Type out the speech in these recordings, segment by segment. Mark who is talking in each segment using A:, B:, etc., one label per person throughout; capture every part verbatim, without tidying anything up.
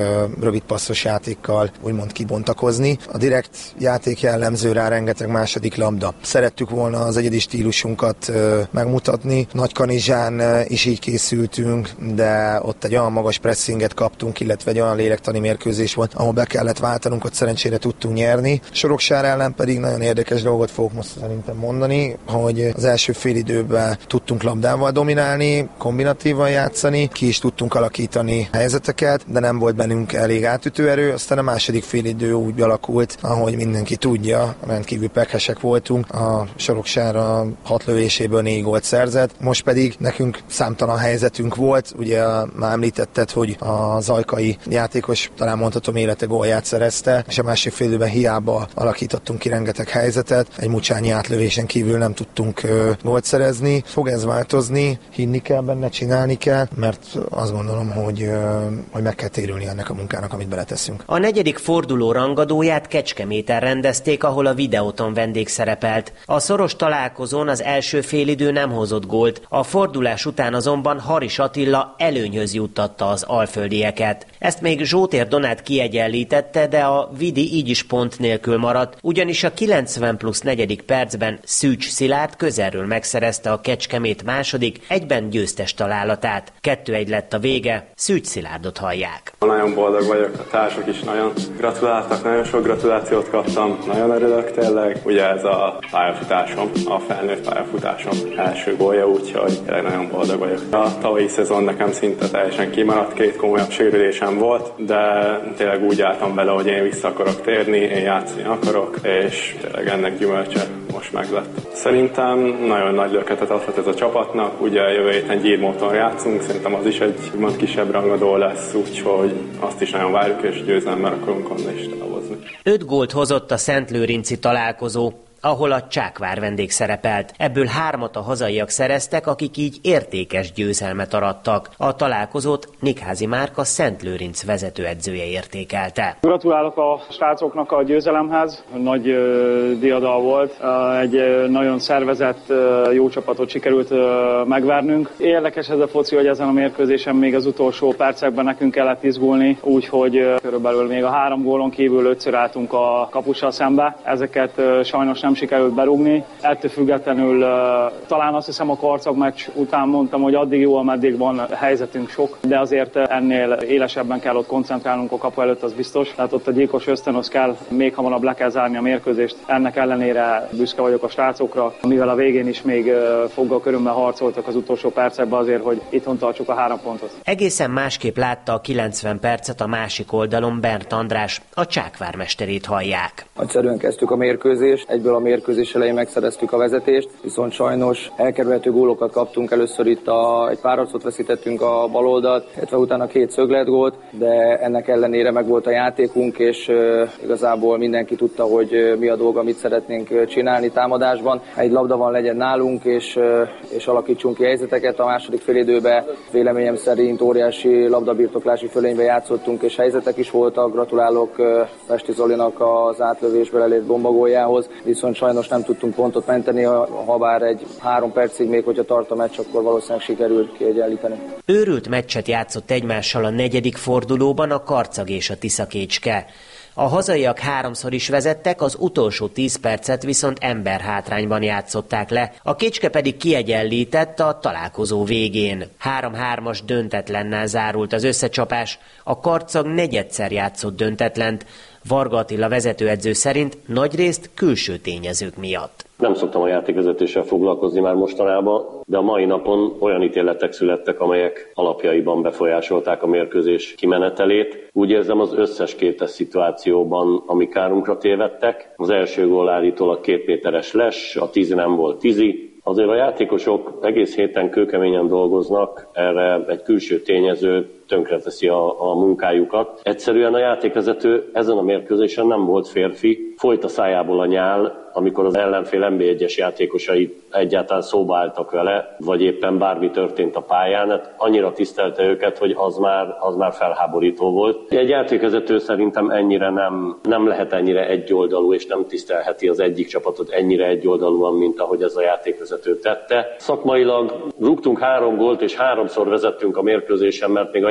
A: rövid passzos játékkal úgymond kibontakozni. A direkt játék jellemző rá rengeteg második labda. Szerettük volna az egyedi stílusunkat megmutatni. Nagykanizsán is így készültünk, de ott egy olyan magas pressinget kaptunk, illetve egy olyan lélektani mérkőzés volt, ahol be kellett váltanunk, ott szerencsére tudtunk nyerni. Soroksár ellen pedig nagyon érdekes dolgot fogok most szerintem mondani, hogy az első fél időben tudtunk labdával dominálni, kombinatívan játszani, ki is tudtunk alakítani helyzeteket, de nem volt bennünk elég átütő erő, aztán a második fél idő úgy alakult, ahogy mindenki tudja, rendkívül pekhesek voltunk, a Soroksár a hat lövéséből négy gólt szerzett, most pedig nekünk számtalan helyzetünk volt, ugye már említetted, hogy a zajkai játékos, talán mondhatom, élete gólját szerezte, és a másik fél időben hiába alakítottunk ki rengeteg helyzetet, egy Mucsányi átlövésen kívül nem tudtunk gólt szerezni. Fog ez változni, hinni kell benne, csinálni kell, mert azt gondolom, hogy, hogy meg kell térülni ennek a munkának, amit beleteszünk.
B: A negyedik forduló rangadóját Kecskeméten rendezték, ahol a Videóton vendég szerepelt. A szoros találkozón az első félidő nem hozott gólt, a fordulás után azonban Haris Attila előnyhöz juttatta az alföldieket. Ezt még Zsótér Donát kiegyenlítette, de a Vidi így is pont nélkül maradt, ugyanis a kilencven plusz negyedik percben Szűcs Szilárd közelről megszerezte a Kecskemét második, egyben győztes találatát. kettő egy lett a vége, Szűcs Szilárdot hallják.
C: Nagyon boldog vagyok, a társak is nagyon gratuláltak, nagyon sok gratulációt kaptam, nagyon örülök tényleg. Ugye ez a pályafutásom, a felnőtt pályafutásom első gólja, úgyhogy tényleg nagyon boldog vagyok. A tavalyi szezon nekem szinte teljesen kimaradt, két komolyabb sérülésem volt, de tényleg úgy álltam vele, hogy én vissza akarok térni, én játszani akarok, és tényleg ennek gyümölcse most meglett. Szerintem nagyon nagy löketet adhat ez a csapatnak, ugye jövő héten Gyirmóton játszunk, szerintem az is egy mond kisebb rangadó lesz, úgyhogy azt is nagyon várjuk, és győzelemmel akarunk onnan is távozni.
B: Öt gólt hozott a szentlőrinci találkozó, ahol a Csákvár vendég szerepelt. Ebből hármat a hazaiak szereztek, akik így értékes győzelmet arattak. A találkozót Nikházi Márka Szentlőrinc vezetőedzője értékelte.
D: Gratulálok a srácoknak a győzelemhez. Nagy uh, diadal volt. Uh, egy uh, nagyon szervezett, uh, jó csapatot sikerült uh, megvernünk. Érdekes ez a foci, hogy ezen a mérkőzésen még az utolsó percekben nekünk kellett izgulni, úgyhogy uh, körülbelül még a három gólon kívül ötször álltunk a kapussal szembe. Ezeket uh, sajnos nem sikerült berúgni. Ettől függetlenül uh, talán azt hiszem a Karcag meccs után mondtam, hogy addig jó, ameddig van helyzetünk sok, de azért ennél élesebben kell ott koncentrálnunk a kapu előtt, az biztos. Tehát ott a gyilkos ösztönöz kell, még hamarabb le kell zárni a mérkőzést. Ennek ellenére büszke vagyok a srácokra, mivel a végén is még uh, foggal körömmel harcoltak az utolsó percekben azért, hogy itthon tartsuk a három pontot.
B: Egészen másképp látta a kilencven percet a másik oldalon Bert András, a Csákvár mesterét hallják.
E: Nagyszerűen kezdtük a mérkőzést, egyből a mérkőzés elején megszereztük a vezetést, viszont sajnos elkerülhető gólokat kaptunk. Először itt a, egy párharcot veszítettünk a bal oldalt, illetve utána két szögletgólt, de ennek ellenére meg volt a játékunk, és uh, igazából mindenki tudta, hogy uh, mi a dolga, mit szeretnénk uh, csinálni támadásban. Egy labda van, legyen nálunk, és, uh, és alakítsunk ki helyzeteket. A második félidőben véleményem szerint óriási labdabirtoklási fölénybe játszottunk, és helyzetek is voltak. Gratulálok uh, Pesti Zolinak az átlövésből elért bombagóljához, viszont sajnos nem tudtunk pontot menteni, ha bár egy három percig még, hogyha tart a meccs, akkor valószínűleg sikerült kiegyenlíteni.
B: Őrült meccset játszott egymással a negyedik fordulóban a Karcag és a Tiszakécske. A hazaiak háromszor is vezettek, az utolsó tíz percet viszont emberhátrányban játszották le, a Kécske pedig kiegyenlített a találkozó végén. három-hármas döntetlennel zárult az összecsapás, a Karcag negyedszer játszott döntetlent, Varga Attila vezetőedző szerint nagyrészt külső tényezők miatt.
F: Nem szoktam a játékvezetéssel foglalkozni már mostanában, de a mai napon olyan ítéletek születtek, amelyek alapjaiban befolyásolták a mérkőzés kimenetelét. Úgy érzem, az összes kétes szituációban, ami kárunkra tévedtek. Az első gól állítólag két méteres les, a tíz nem volt tízi. Azért a játékosok egész héten kőkeményen dolgoznak, erre egy külső tényező tönkreteszi a, a munkájukat. Egyszerűen a játékvezető ezen a mérkőzésen nem volt férfi, folyt a szájából a nyál, amikor az ellenfél en bé egyes játékosai egyáltalán szóba álltak vele, vagy éppen bármi történt a pályán, hát annyira tisztelte őket, hogy az már, az már felháborító volt. Egy játékvezető szerintem ennyire nem, nem lehet ennyire egyoldalú, és nem tisztelheti az egyik csapatot ennyire egyoldalúan, mint ahogy ez a játékvezető tette. Szakmailag rúgtunk három gólt, és háromszor vezettünk a mérkőzésen, mert még a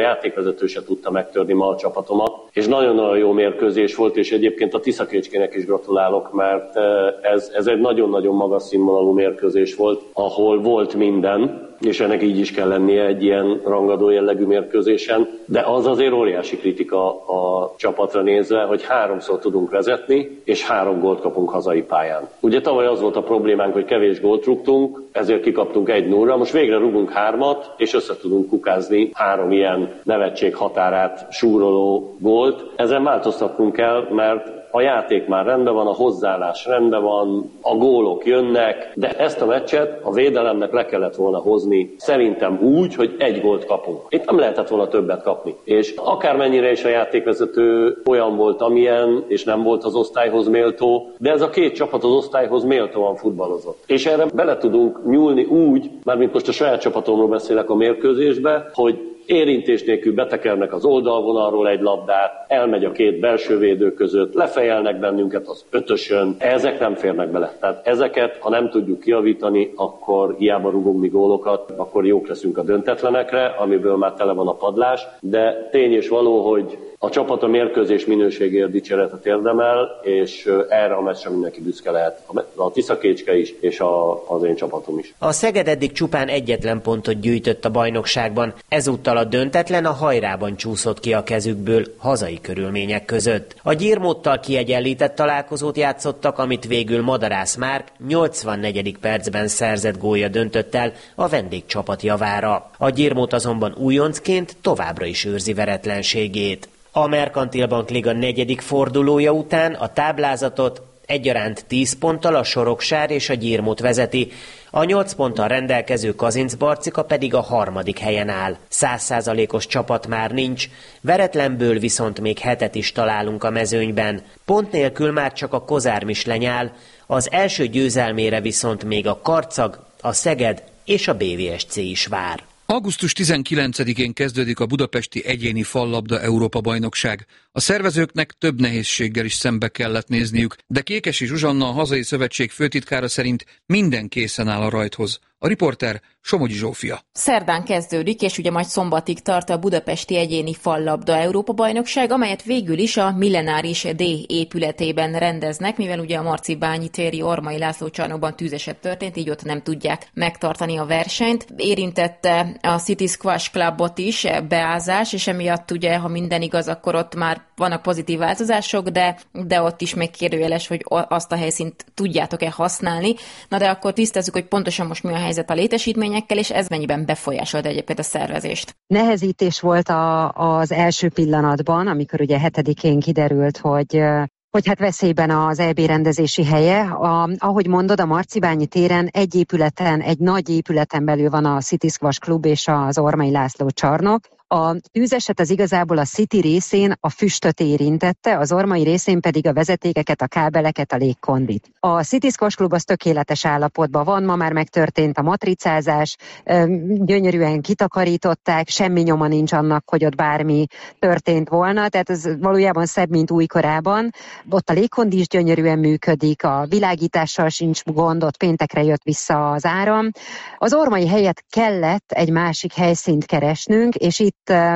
F: játékvezető se tudta megtörni ma a csapatomat, és nagyon-nagyon jó mérkőzés volt, és egyébként a Tiszakécskének is gratulálok, mert ez, ez egy nagyon-nagyon magas színvonalú mérkőzés volt, ahol volt minden, és ennek így is kell lennie egy ilyen rangadó jellegű mérkőzésen, de az azért óriási kritika a csapatra nézve, hogy háromszor tudunk vezetni, és három gólt kapunk hazai pályán. Ugye tavaly az volt a problémánk, hogy kevés gólt rúgtunk, ezért kikaptunk egy nullra, most végre rúgunk hármat, és össze tudunk kukázni három ilyen nevetség határát súroló gólt. Ezen változtatnunk kell, mert a játék már rendben van, a hozzáállás rendben van, a gólok jönnek, de ezt a meccset a védelemnek le kellett volna hozni szerintem úgy, hogy egy gólt kapunk. Itt nem lehetett volna többet kapni. És akármennyire is a játékvezető olyan volt, amilyen, és nem volt az osztályhoz méltó, de ez a két csapat az osztályhoz méltóan futballozott. És erre bele tudunk nyúlni úgy, mármint most a saját csapatomról beszélek a mérkőzésbe, hogy érintés nélkül betekernek az oldalvonalról egy labdát, elmegy a két belső védő között, lefejelnek bennünket az ötösön, ezek nem férnek bele. Tehát ezeket, ha nem tudjuk kijavítani, akkor hiába rugunk mi gólokat, akkor jók leszünk a döntetlenekre, amiből már tele van a padlás, de tény és való, hogy a csapat a mérkőzés minőségért dicséretet érdemel, és erre a meccsre mindenki büszke lehet. A Tiszakécske is, és a, az én csapatom is.
B: A Szeged eddig csupán egyetlen pontot gyűjtött a bajnokságban, ezúttal a döntetlen a hajrában csúszott ki a kezükből hazai körülmények között. A Gyirmóttal kiegyenlített találkozót játszottak, amit végül Madarász Márk nyolcvannegyedik percben szerzett gólja döntött el a vendégcsapat javára. A Gyirmót azonban újoncként továbbra is őrzi veretlenségét. A Merkantil Bank Liga negyedik fordulója után a táblázatot egyaránt tíz ponttal a Soroksár és a Gyirmót vezeti, a nyolc ponttal rendelkező Kazincbarcika pedig a harmadik helyen áll. Száz százalékos csapat már nincs, veretlenből viszont még hetet is találunk a mezőnyben. Pont nélkül már csak a Kozármis lenyál, az első győzelmére viszont még a Karcag, a Szeged és a bé vé es cé is vár.
G: augusztus tizenkilencedikén kezdődik a budapesti egyéni fallabda Európa-bajnokság. A szervezőknek több nehézséggel is szembe kellett nézniük, de Kékesi Zsuzsanna, a hazai szövetség főtitkára szerint minden készen áll a rajthoz. A riporter Somogyi Zsófia.
H: Szerdán kezdődik, és ugye majd szombatig tart a budapesti egyéni fallabda Európa-bajnokság, amelyet végül is a Millenáris D épületében rendeznek, mivel ugye a Marcibányi téri Ormai László csarnokban tűzeset történt, így ott nem tudják megtartani a versenyt. Érintette a City Squash Clubot is beázás, és emiatt ugye, ha minden igaz, akkor ott már vannak pozitív változások, de, de ott is még kérdőjeles, hogy azt a helyszínt tudjátok-e használni. Na de akkor tisztázzuk, hogy pontosan most mi a helyzet a létesítményekkel, és ez mennyiben befolyásolta egyébként a szervezést?
I: Nehezítés volt a, az első pillanatban, amikor ugye hetedikén kiderült, hogy hogy hát veszélyben az é bé rendezési helye. A, ahogy mondod, a Marcibányi téren egy épületen, egy nagy épületen belül van a City Squash Club és az Ormai László csarnok. A tűzeset az igazából a City részén a füstöt érintette, az Ormai részén pedig a vezetékeket, a kábeleket, a légkondit. A City Squash Club az tökéletes állapotban van, ma már megtörtént a matricázás, gyönyörűen kitakarították, semmi nyoma nincs annak, hogy ott bármi történt volna, tehát ez valójában szebb, mint újkorában. Ott a légkondi is gyönyörűen működik, a világítással sincs gond, ott péntekre jött vissza az áram. Az Ormai helyett kellett egy másik helyszínt keresnünk, és itt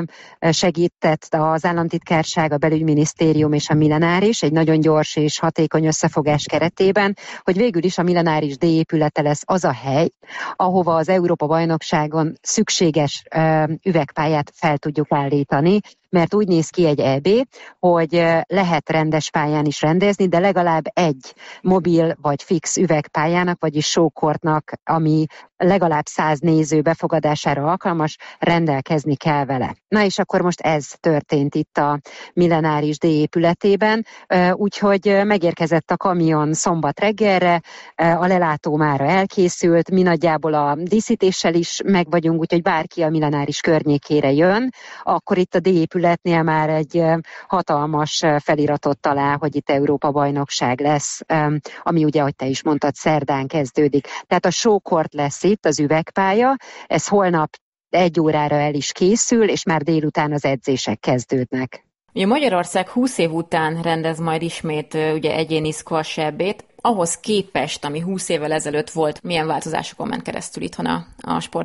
I: segített az államtitkárság, a belügyminisztérium és a Millenáris egy nagyon gyors és hatékony összefogás keretében, hogy végül is a Millenáris D épülete lesz az a hely, ahova az Európa-bajnokságon szükséges üvegpályát fel tudjuk állítani, mert úgy néz ki egy é bé, hogy lehet rendes pályán is rendezni, de legalább egy mobil vagy fix üvegpályának, vagyis showcourtnak, ami legalább száz néző befogadására alkalmas, rendelkezni kell vele. Na és akkor most ez történt itt a Millenáris D épületében, úgyhogy megérkezett a kamion szombat reggelre, a lelátó mára elkészült, mi nagyjából a díszítéssel is meg vagyunk, úgyhogy bárki a Millenáris környékére jön, akkor itt a D épületnél már egy hatalmas feliratot talál, hogy itt Európa-bajnokság lesz, ami ugye, ahogy te is mondtad, szerdán kezdődik. Tehát a showcourt lesz itt, az üvegpálya, ez holnap egy órára el is készül, és már délután az edzések kezdődnek.
H: Ugye Magyarország húsz év után rendez majd ismét ugye egyéni squash é bét, ahhoz képest, ami húsz évvel ezelőtt volt, milyen változásokon ment keresztül itthon a, a sportág?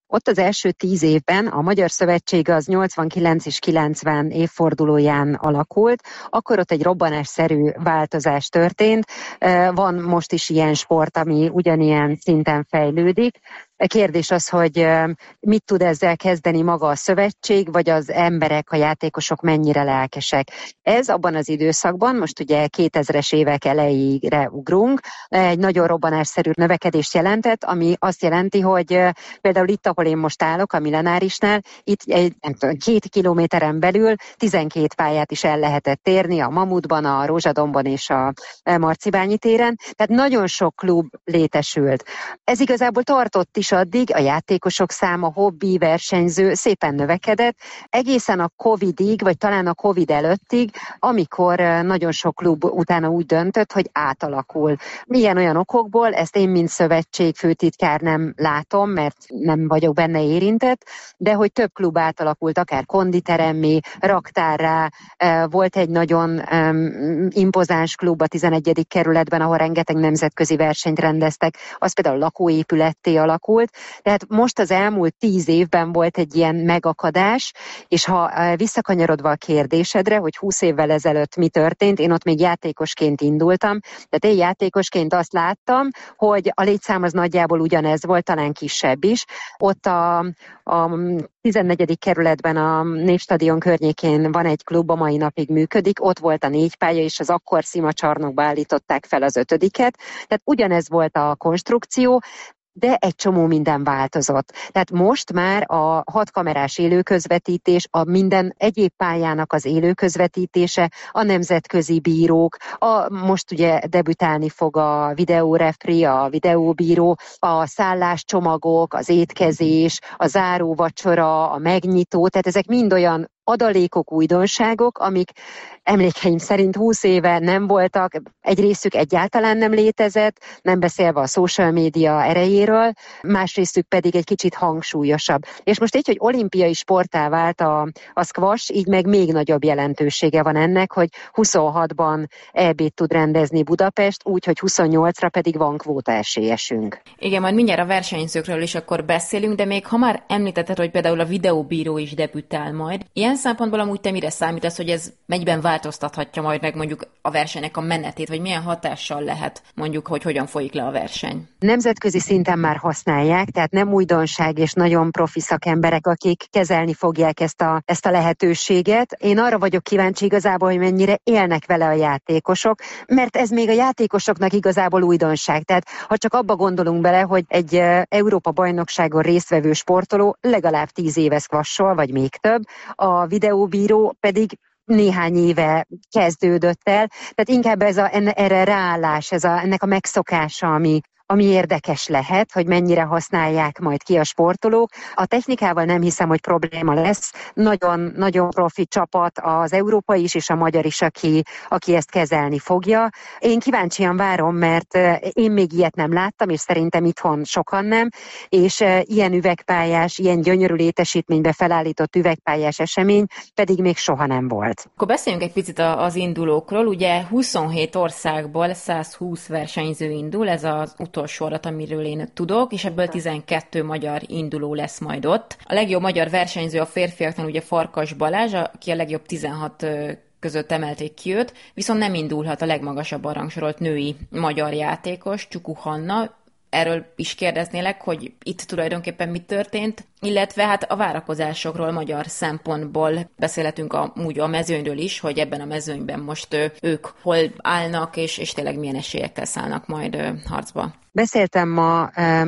I: Ott az első tíz évben a Magyar Szövetség az nyolcvankilenc és kilencven évfordulóján alakult, akkor ott egy robbanásszerű változás történt. Van most is ilyen sport, ami ugyanilyen szinten fejlődik. A kérdés az, hogy mit tud ezzel kezdeni maga a szövetség, vagy az emberek, a játékosok mennyire lelkesek. Ez abban az időszakban, most ugye kétezres évek elejére ugrunk, egy nagyon robbanásszerű növekedést jelentett, ami azt jelenti, hogy például itt, ahol én most állok, a Millenárisnál, itt egy, nem tudom, két kilométeren belül tizenkét pályát is el lehetett érni, a Mamutban, a Rózsadombon és a Marcibányi téren, tehát nagyon sok klub létesült. Ez igazából tartott is addig, a játékosok száma, hobbi, versenyző szépen növekedett, egészen a Covidig, vagy talán a Covid előttig, amikor nagyon sok klub utána úgy döntött, hogy átalakul. Milyen olyan okokból, ezt én, mint szövetség főtitkár nem látom, mert nem vagyok benne érintett, de hogy több klub átalakult, akár konditeremmé, raktárrá, volt egy nagyon um, impozáns klub a tizenegyedik kerületben, ahol rengeteg nemzetközi versenyt rendeztek, az például lakóépületté alakult. Tehát most az elmúlt tíz évben volt egy ilyen megakadás, és ha visszakanyarodva a kérdésedre, hogy húsz évvel ezelőtt mi történt, én ott még játékosként indultam, tehát én játékosként azt láttam, hogy a létszám az nagyjából ugyanez volt, talán kisebb is. Ott a, a tizennegyedik kerületben a Népstadion környékén van egy klub, a mai napig működik, ott volt a négy pálya, és az akkor szimacsarnokba állították fel az ötödiket, tehát ugyanez volt a konstrukció, de egy csomó minden változott. Tehát most már a hatkamerás élőközvetítés, a minden egyéb pályának az élőközvetítése, a nemzetközi bírók, a, most ugye debütálni fog a videórefri, a videóbíró, a szálláscsomagok, az étkezés, a záróvacsora, a megnyitó, tehát ezek mind olyan adalékok, újdonságok, amik emlékeim szerint húsz éve nem voltak, egy részük egyáltalán nem létezett, nem beszélve a social média erejéről, más részük pedig egy kicsit hangsúlyosabb. És most így, hogy olimpiai sporttá vált a, a squash, így meg még nagyobb jelentősége van ennek, hogy huszonhatban é bét tud rendezni Budapest, úgyhogy huszonnyolcra pedig van kvóta esélyesünk.
H: Igen, majd mindjárt a versenyzőkről is akkor beszélünk, de még ha már említetted, hogy például a videóbíró is debütál majd, ilyen szempontból amúgy te mire számítasz, hogy ez mennyiben változtathatja majd meg mondjuk a versenynek a menetét, vagy milyen hatással lehet mondjuk, hogy hogyan folyik le a verseny?
I: Nemzetközi szinten már használják, tehát nem újdonság és nagyon profi szakemberek, akik kezelni fogják ezt a, ezt a lehetőséget. Én arra vagyok kíváncsi igazából, hogy mennyire élnek vele a játékosok, mert ez még a játékosoknak igazából újdonság. Tehát ha csak abba gondolunk bele, hogy egy Európa-bajnokságon résztvevő sportoló legalább tíz éve squashol, vagy még több, a videóbíró pedig néhány éve kezdődött el, tehát inkább ez a, enne, erre ráállás, ez a, ennek a megszokása, ami, ami érdekes lehet, hogy mennyire használják majd ki a sportolók. A technikával nem hiszem, hogy probléma lesz. Nagyon, nagyon profi csapat az európai is, és a magyar is, aki, aki ezt kezelni fogja. Én kíváncsian várom, mert én még ilyet nem láttam, és szerintem itthon sokan nem, és ilyen üvegpályás, ilyen gyönyörű létesítménybe felállított üvegpályás esemény pedig még soha nem volt.
H: Akkor beszéljünk egy picit az indulókról. Ugye huszonhét országból százhúsz versenyző indul, ez az utolsó adat, amiről én tudok, és ebből tizenkettő magyar induló lesz majd ott. A legjobb magyar versenyző a férfiaknál ugye Farkas Balázs, aki a legjobb tizenhat között emelték ki őt, viszont nem indulhat a legmagasabban rangsorolt női magyar játékos, Csuku Hanna. Erről is kérdeznélek, hogy itt tulajdonképpen mi történt, illetve hát a várakozásokról magyar szempontból beszélhetünk amúgy a mezőnyről is, hogy ebben a mezőnyben most ők hol állnak, és, és tényleg milyen esélyekkel szállnak majd harcba.
I: Beszéltem ma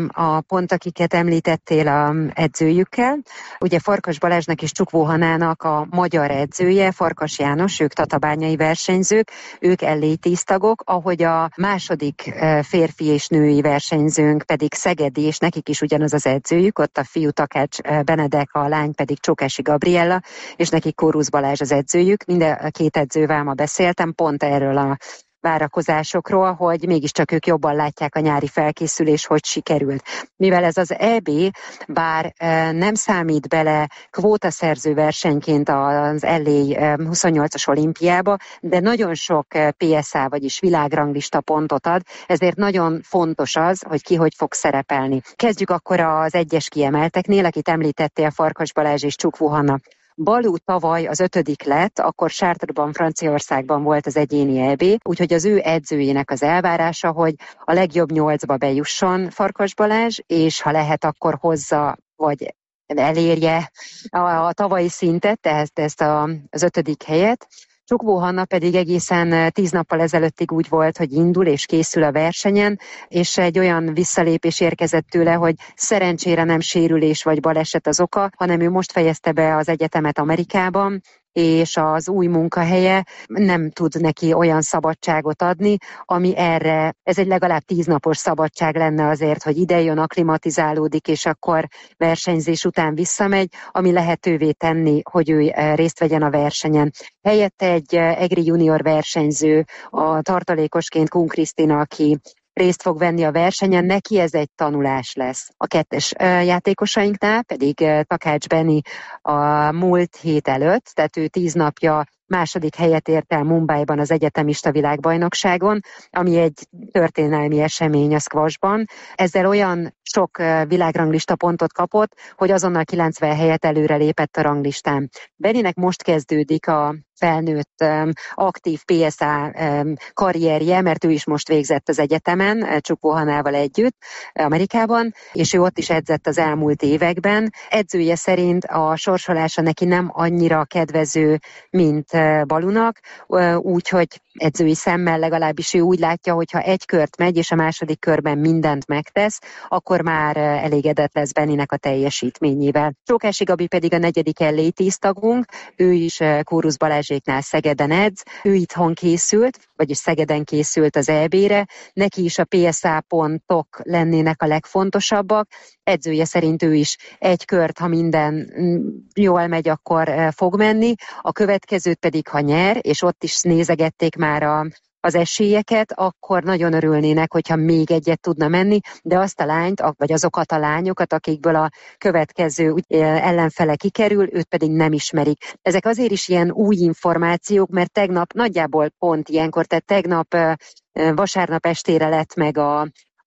I: a pont, akiket említettél a edzőjükkel. Ugye Farkas Balázsnak és Csukvó Hanának a magyar edzője, Farkas János, ők tatabányai versenyzők, ők ellétíz tagok, ahogy a második férfi és női versenyzőnk pedig szegedi, és nekik is ugyanaz az edzőjük, ott a fiú Takács Benedek, a lány pedig Csokási Gabriella, és nekik Kórusz Balázs az edzőjük. Mind a két edzővel ma beszéltem, pont erről a várakozásokról, hogy mégiscsak ők jobban látják a nyári felkészülés, hogy sikerült. Mivel ez az é bé, bár nem számít bele kvótaszerző versenyként az el á huszonnyolcas olimpiába, de nagyon sok pé es á, vagyis világranglista pontot ad, ezért nagyon fontos az, hogy ki hogy fog szerepelni. Kezdjük akkor az egyes kiemelteknél, akit említettél, Farkas Balázs és Csukwu Hanna. Balú tavaly az ötödik lett, akkor Chartres-ban, Franciaországban volt az egyéni é bé, úgyhogy az ő edzőjének az elvárása, hogy a legjobb nyolcba bejusson Farkas Balázs, és ha lehet, akkor hozza, vagy elérje a, a tavalyi szintet, tehát ezt a, az ötödik helyet. Csukwu Hanna pedig egészen tíz nappal ezelőttig úgy volt, hogy indul és készül a versenyen, és egy olyan visszalépés érkezett tőle, hogy szerencsére nem sérülés vagy baleset az oka, hanem ő most fejezte be az egyetemet Amerikában, és az új munkahelye nem tud neki olyan szabadságot adni, ami erre, ez egy legalább tíznapos szabadság lenne azért, hogy idejön, akklimatizálódik, és akkor versenyzés után visszamegy, ami lehetővé tenni, hogy ő részt vegyen a versenyen. Helyette egy egri junior versenyző, a tartalékosként Kun Krisztina, aki részt fog venni a versenyen, neki ez egy tanulás lesz. A kettes játékosainknál pedig Takács Benni a múlt hét előtt, tehát ő tíz napja második helyet ért el Mumbaiban az egyetemista világbajnokságon, ami egy történelmi esemény a squashban. Ezzel olyan sok világranglista pontot kapott, hogy azonnal kilencven helyet előre lépett a ranglistán. Benninek most kezdődik a felnőtt um, aktív pé es á um, karrierje, mert ő is most végzett az egyetemen, Csukwu Hannával együtt Amerikában, és ő ott is edzett az elmúlt években. Edzője szerint a sorsolása neki nem annyira kedvező, mint uh, Balunak, uh, úgyhogy edzői szemmel legalábbis ő úgy látja, hogy ha egy kört megy, és a második körben mindent megtesz, akkor már uh, elégedett lesz Benninek a teljesítményével. Csókási Gabi pedig a negyedik el á tíz tagunk, ő is uh, Kórusz Balázséknál Szegeden edz, ő itthon készült, vagyis Szegeden készült az é bére, neki is a pé es á pontok lennének a legfontosabbak, edzője szerint ő is egy kört, ha minden jól megy, akkor fog menni, a következőt pedig, ha nyer, és ott is nézegették már a az esélyeket, akkor nagyon örülnének, hogyha még egyet tudna menni, de azt a lányt, vagy azokat a lányokat, akikből a következő ellenfele kikerül, őt pedig nem ismerik. Ezek azért is ilyen új információk, mert tegnap nagyjából pont ilyenkor, tehát tegnap vasárnap estére lett meg a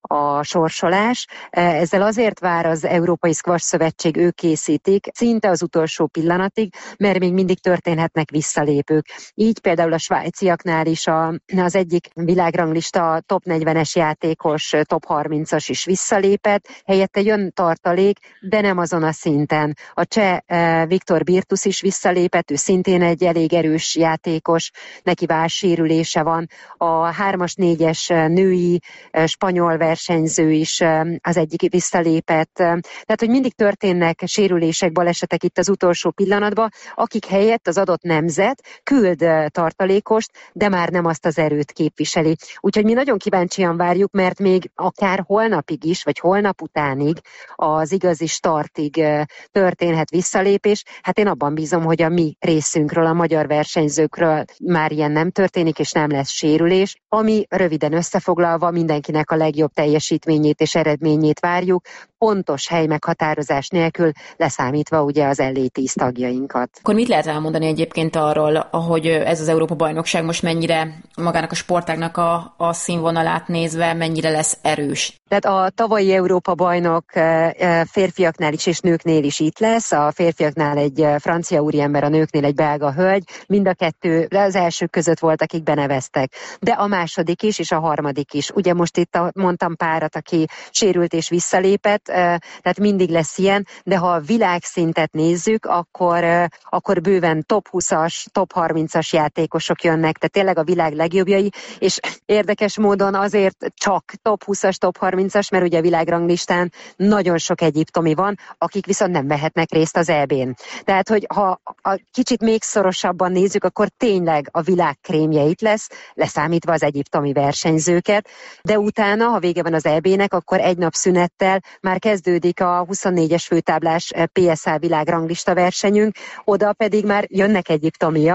I: a sorsolás. Ezzel azért vár az Európai Squash Szövetség, ők készítik, szinte az utolsó pillanatig, mert még mindig történhetnek visszalépők. Így például a svájciaknál is a, az egyik világranglista top negyvenes játékos, top harmincas is visszalépett, helyette jön tartalék, de nem azon a szinten. A cseh Viktor Birtus is visszalépett, ő szintén egy elég erős játékos, neki válsérülése van. A hármas, négyes női spanyol versenyző is az egyik visszalépett. Tehát, hogy mindig történnek sérülések, balesetek itt az utolsó pillanatban, akik helyett az adott nemzet küld tartalékost, de már nem azt az erőt képviseli. Úgyhogy mi nagyon kíváncsian várjuk, mert még akár holnapig is, vagy holnap utánig az igazi startig történhet visszalépés. Hát én abban bízom, hogy a mi részünkről, a magyar versenyzőkről már ilyen nem történik, és nem lesz sérülés, ami röviden összefoglalva mindenkinek a legjobb teljesítményét és eredményét várjuk, pontos hely meghatározás nélkül, leszámítva ugye az el á tíz tagjainkat.
H: Akkor mit lehet elmondani egyébként arról, hogy ez az Európa-bajnokság most mennyire magának a sportágnak a, a színvonalát nézve, mennyire lesz erős?
I: Tehát a tavalyi Európa-bajnok férfiaknál is és nőknél is itt lesz, a férfiaknál egy francia úriember, a nőknél egy belga hölgy, mind a kettő az elsők között volt, akik beneveztek. De a második is, és a harmadik is. Ugye most itt a, mondtam párat, aki sérült és visszalépett, tehát mindig lesz ilyen, de ha a világszintet nézzük, akkor, akkor bőven top húszas, top harmincas játékosok jönnek, tehát tényleg a világ legjobbjai, és érdekes módon azért csak top húszas, top harmincas, mert ugye a világranglistán nagyon sok egyiptomi van, akik viszont nem vehetnek részt az é bén. Tehát, hogy ha a kicsit még szorosabban nézzük, akkor tényleg a világ krémje itt lesz, leszámítva az egyiptomi versenyzőket, de utána, ha vége van az é bének, akkor egy nap szünettel már kezdődik a huszonnégyes főtáblás pé es á világranglista versenyünk, oda pedig már jönnek egyiptomiak,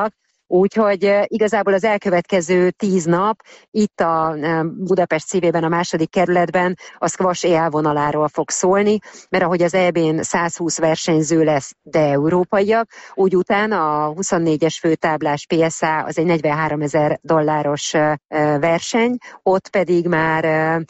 I: Úgyhogy igazából az elkövetkező tíz nap itt a Budapest szívében, a második kerületben a squash élvonaláról fog szólni, mert ahogy az é bén száz húsz versenyző lesz, de európaiak, úgy utána a huszonnégyes főtáblás pé es á az egy negyvenháromezer dolláros verseny, ott pedig már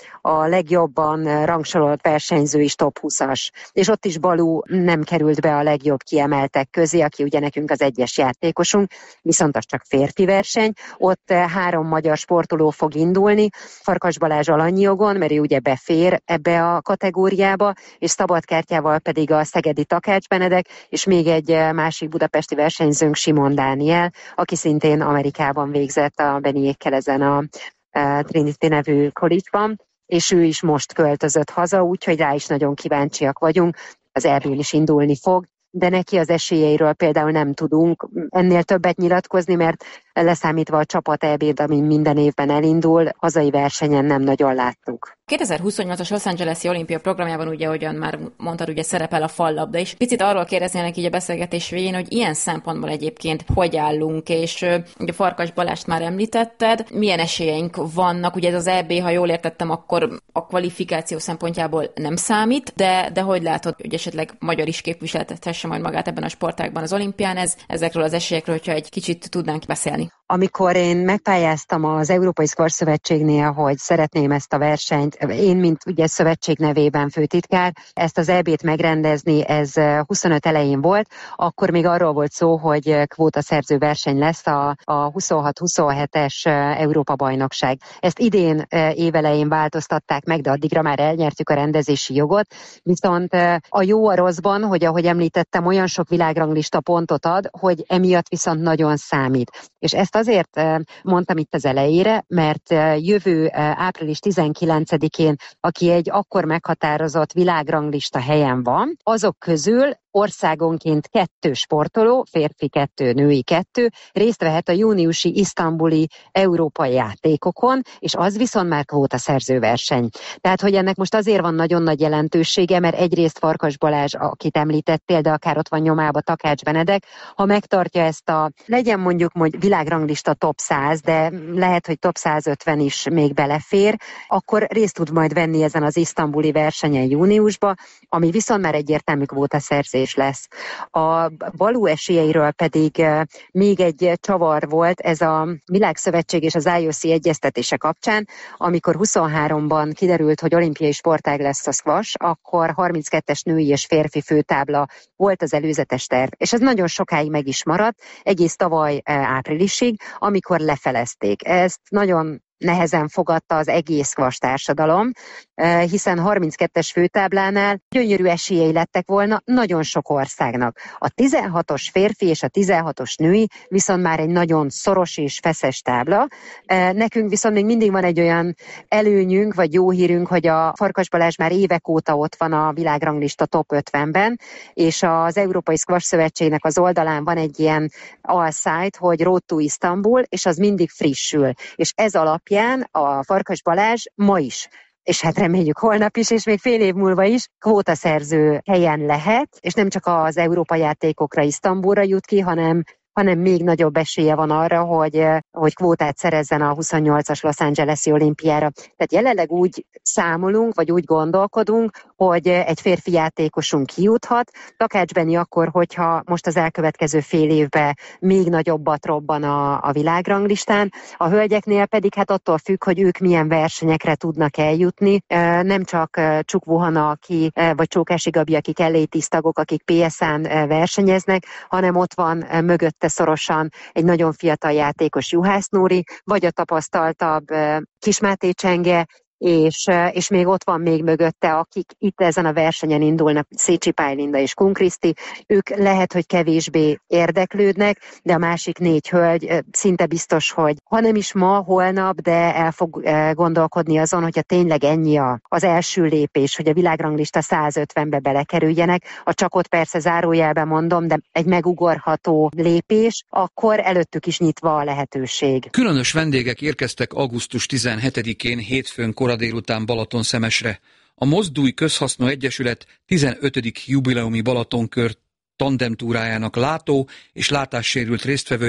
I: a legjobban rangsorolt versenyző is top húszas. És ott is Balú nem került be a legjobb kiemeltek közé, aki ugye nekünk az egyes játékosunk, viszont az csak férfi verseny. Ott három magyar sportoló fog indulni, Farkas Balázs alanyjogon, mert ő ugye befér ebbe a kategóriába, és szabadkártyával pedig a szegedi Takács Benedek, és még egy másik budapesti versenyzőnk, Simon Dániel, aki szintén Amerikában végzett a Beniékkel ezen a Trinity nevű college-ban, és ő is most költözött haza, úgyhogy rá is nagyon kíváncsiak vagyunk, az é bén is indulni fog, de neki az esélyeiről például nem tudunk ennél többet nyilatkozni, mert leszámítva a csapat é bét, ami minden évben elindul, hazai versenyen nem nagyon láttuk.
H: kétezer-huszonnyolcas Los Angeles-i olimpia programjában ugye, ahogyan már mondtad, ugye szerepel a fallabda is. Picit arról kérdeznének így a beszélgetés végén, hogy ilyen szempontból egyébként hogy állunk, és ugye Farkas Balást már említetted, milyen esélyeink vannak, ugye ez az é bé, ha jól értettem, akkor a kvalifikáció szempontjából nem számít, de, de hogy látod, hogy esetleg magyar is képviseltethesse majd magát ebben a sportágban az olimpián, ez, ezekről az esélyekről, hogyha egy kicsit tudnánk beszélni.
I: Amikor én megpályáztam az Európai Squash Szövetségnél, hogy szeretném ezt a versenyt, én, mint ugye szövetség nevében főtitkár, ezt az é bét megrendezni, ez huszonöt elején volt, akkor még arról volt szó, hogy kvótaszerző verseny lesz a, a huszonhat huszonhetes Európa-bajnokság. Ezt idén évelején változtatták meg, de addigra már elnyertük a rendezési jogot, viszont a jó a rosszban, hogy ahogy említettem, olyan sok világranglista pontot ad, hogy emiatt viszont nagyon számít. És ezt azért mondtam itt az elejére, mert jövő április tizenkilencedikén, aki egy akkor meghatározott világranglista helyen van, azok közül országonként kettő sportoló, férfi kettő, női kettő, részt vehet a júniusi isztambuli európai játékokon, és az viszont már kvótaszerző verseny. Tehát, hogy ennek most azért van nagyon nagy jelentősége, mert egyrészt Farkas Balázs, akit említettél, de akár ott van nyomába Takács Benedek, ha megtartja ezt a, legyen mondjuk hogy világranglista top száz, de lehet, hogy top százötven is még belefér, akkor részt tud majd venni ezen az isztambuli versenyen júniusba, ami viszont már egyértelmű kvótaszerzés lesz. A Balú esélyeiről pedig még egy csavar volt, ez a Világszövetség és az i o cé egyeztetése kapcsán, amikor huszonháromban kiderült, hogy olimpiai sportág lesz a squash, akkor harminckettes női és férfi főtábla volt az előzetes terv, és ez nagyon sokáig meg is maradt, egész tavaly áprilisig, amikor lefelezték. Ezt nagyon nehezen fogadta az egész squash társadalom, hiszen harminckettes főtáblánál gyönyörű esélyei lettek volna nagyon sok országnak. A tizenhatos férfi és a tizenhatos női viszont már egy nagyon szoros és feszes tábla. Nekünk viszont még mindig van egy olyan előnyünk, vagy jó hírünk, hogy a Farkas Balázs már évek óta ott van a világranglista top ötvenben, és az Európai Squash Szövetségnek az oldalán van egy ilyen alsite, hogy Road to Istanbul, és az mindig frissül. És ez alapján a Farkas Balázs ma is, és hát reméljük holnap is, és még fél év múlva is kvótaszerző helyen lehet, és nem csak az Európa játékokra Isztambulra jut ki, hanem hanem még nagyobb esélye van arra, hogy, hogy kvótát szerezzen a huszonnyolcas Los Angeles-i olimpiára. Tehát jelenleg úgy számolunk, vagy úgy gondolkodunk, hogy egy férfi játékosunk kijuthat. Takács Beni akkor, hogyha most az elkövetkező fél évben még nagyobbat robban a, a világranglistán. A hölgyeknél pedig hát attól függ, hogy ők milyen versenyekre tudnak eljutni. Nem csak Csuk Vuhana, aki, vagy Csókási Gabi, akik el á tagok, akik pé es á-n versenyeznek, hanem ott van mögötte szorosan egy nagyon fiatal játékos, Juhász Nóri, vagy a tapasztaltabb Kis Máté Csenge, és, és még ott van még mögötte, akik itt ezen a versenyen indulnak, Szécsi Pálylinda és Kun Kriszti, ők lehet, hogy kevésbé érdeklődnek, de a másik négy hölgy szinte biztos, hogy ha nem is ma, holnap, de el fog gondolkodni azon, hogyha tényleg ennyi az első lépés, hogy a világranglista százötvenbe belekerüljenek, a csak ott persze zárójelben mondom, de egy megugorható lépés, akkor előttük is nyitva a lehetőség.
G: Különös vendégek érkeztek augusztus tizenhetedikén hétfőn kora délután Balatonszemesre. A Mozdulj Közhasznú Egyesület tizenötödik jubileumi Balatonkör tandemtúrájának látó és látássérült résztvevői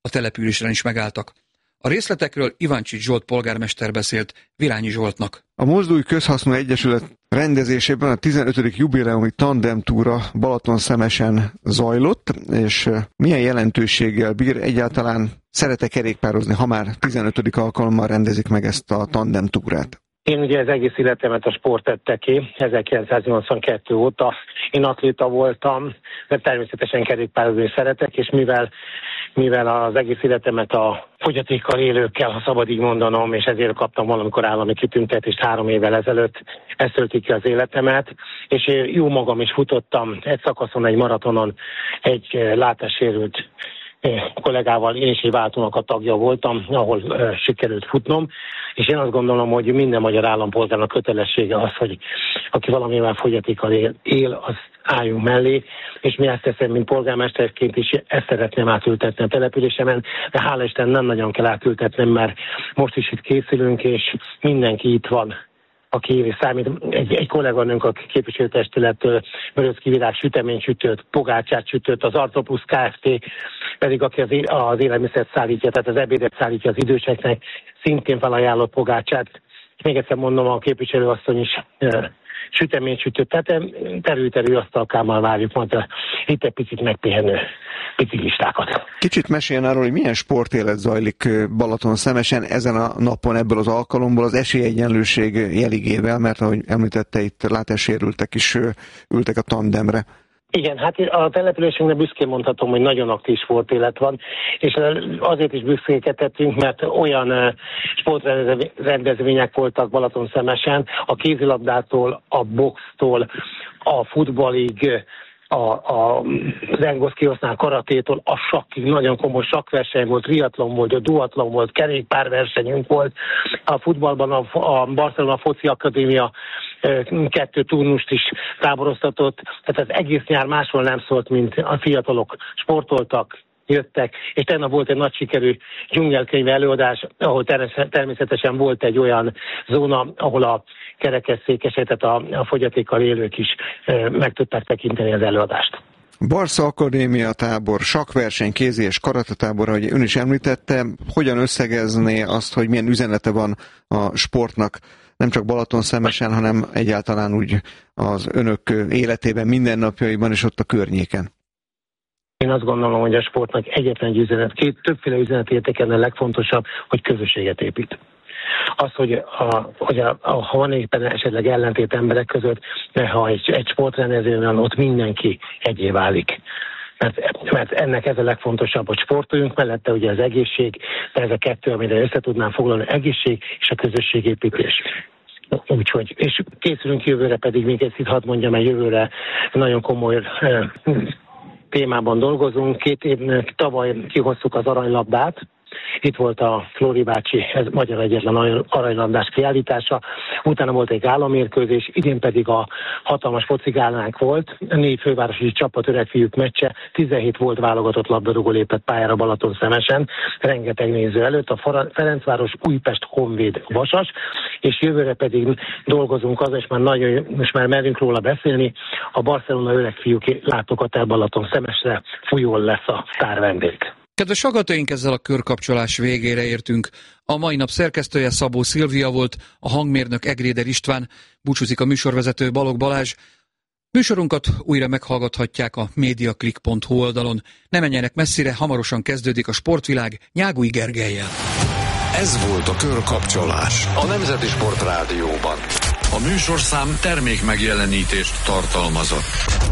G: a településen is megálltak. A részletekről Ivancsics Zsolt polgármester beszélt Virányi Zsoltnak.
J: A Mozdói Közhasznú Egyesület rendezésében a tizenötödik jubileumi tandemtúra Balatonszemesen zajlott, és milyen jelentőséggel bír, egyáltalán szeret-e kerékpározni, ha már tizenötödik alkalommal rendezik meg ezt a tandemtúrát?
K: Én ugye az egész életemet a sport tette ki, ezerkilencszáznyolcvankettő óta. Én atléta voltam, de természetesen kerékpározni szeretek, és mivel, mivel az egész életemet a fogyatékkal élőkkel, ha szabad így mondanom, és ezért kaptam valamikor állami kitüntetést három évvel ezelőtt, ez tölti ki az életemet, és jó magam is futottam egy szakaszon, egy maratonon, egy látássérült kollégával, én is egy váltónak a tagja voltam, ahol uh, sikerült futnom, és én azt gondolom, hogy minden magyar állampolgárnak kötelessége az, hogy aki valamivel fogyatékkal él, él, az álljunk mellé, és mi ezt teszem, mint polgármesterként is, ezt szeretném átültetni a településemen, de hála Isten nem nagyon kell átültetnem, mert most is itt készülünk, és mindenki itt van, aki éri számít. Egy, egy kolléganőnk a képviselőtestülettől Möröcki Virág süteményt sütött, pogácsát sütött, az Artoplusz Kft. Pedig aki az, az élelmiszert szállítja, tehát az ebédet szállítja az időseknek, szintén felajánlott pogácsát. És még egyszer mondom, a képviselőasszony is e, süteményt sütött, tehát terül-terül asztalkámmal várjuk majd a, itt egy picit megpihenő biciklistákat.
J: Kicsit meséljen arról, hogy milyen sportélet zajlik Balatonszemesen ezen a napon, ebből az alkalomból az esélyegyenlőség jeligével, mert ahogy említette, itt látássérültek is ültek a tandemre.
K: Igen, hát a településünknek büszkén mondhatom, hogy nagyon aktív sportélet van, és azért is büszkékedhetünk, mert olyan sportrendezvények voltak Balatonszemesen, a kézilabdától, a boxtól, a futballig, a, a, az engosz kiosznál karatétól, a sakkig nagyon komoly sakkverseny volt, triatlon volt, a duatlon volt, kerékpárversenyünk volt, a futballban a, a Barcelona Foci Akadémia kettő turnust is táboroztatott, tehát az egész nyár máshol nem szólt, mint a fiatalok sportoltak, jöttek, és tegnap volt egy nagy sikerű dzsungelkönyv előadás, ahol természetesen volt egy olyan zóna, ahol a kerekesszékesek, tehát a, a fogyatékkal élők is e, meg tudták tekinteni az előadást.
J: Barca Akadémia tábor, sakkverseny, kézi és karatatábor, ahogy ön is említette, hogyan összegezné azt, hogy milyen üzenete van a sportnak, nem csak Balatonszemesen, hanem egyáltalán úgy az önök életében, mindennapjaiban és ott a környéken?
K: Én azt gondolom, hogy a sportnak egyetlen egy üzenet, két többféle üzenet értékelne, a legfontosabb, hogy közösséget épít. Az, hogy, a, hogy a, a, ha van éppen esetleg ellentét emberek között, de ha egy, egy sportrendezőn van, ott mindenki egyé válik. Mert, mert ennek ez a legfontosabb, hogy sportoljunk, mellette ugye az egészség, de ez a kettő, amire össze tudnám foglalni, egészség és a közösségépítés. Úgyhogy, és készülünk jövőre, pedig még ezt itt hadd mondjam, mert jövőre nagyon komoly eh, témában dolgozunk. Két év tavaly kihoztuk az aranylabdát. Itt volt a Flóri bácsi, ez magyar egyetlen aranylabdás kiállítása. Utána volt egy gálamérkőzés, idén pedig a hatalmas focigálánk volt. A négy fővárosi csapat öregfiúk meccse, tizenhét volt válogatott labdarúgó lépett pályára Balatonszemesen, rengeteg néző előtt, a Ferencváros, Újpest, Honvéd, Vasas, és jövőre pedig dolgozunk az, és már nagyon, most már merünk róla beszélni, a Barcelona öregfiúk látogatás Balatonszemesre, Fújón lesz a sztárvendég.
G: Kedves hallgatóink, ezzel a körkapcsolás végére értünk. A mai nap szerkesztője Szabó Szilvia volt, a hangmérnök Egréder István, búcsúzik a műsorvezető Balogh Balázs. Műsorunkat újra meghallgathatják a mediaclick pont hu oldalon. Ne menjenek messzire, hamarosan kezdődik a Sportvilág Nyágui Gergellyel.
L: Ez volt a körkapcsolás a Nemzeti Sport Rádióban. A műsorszám termék megjelenítést tartalmazott.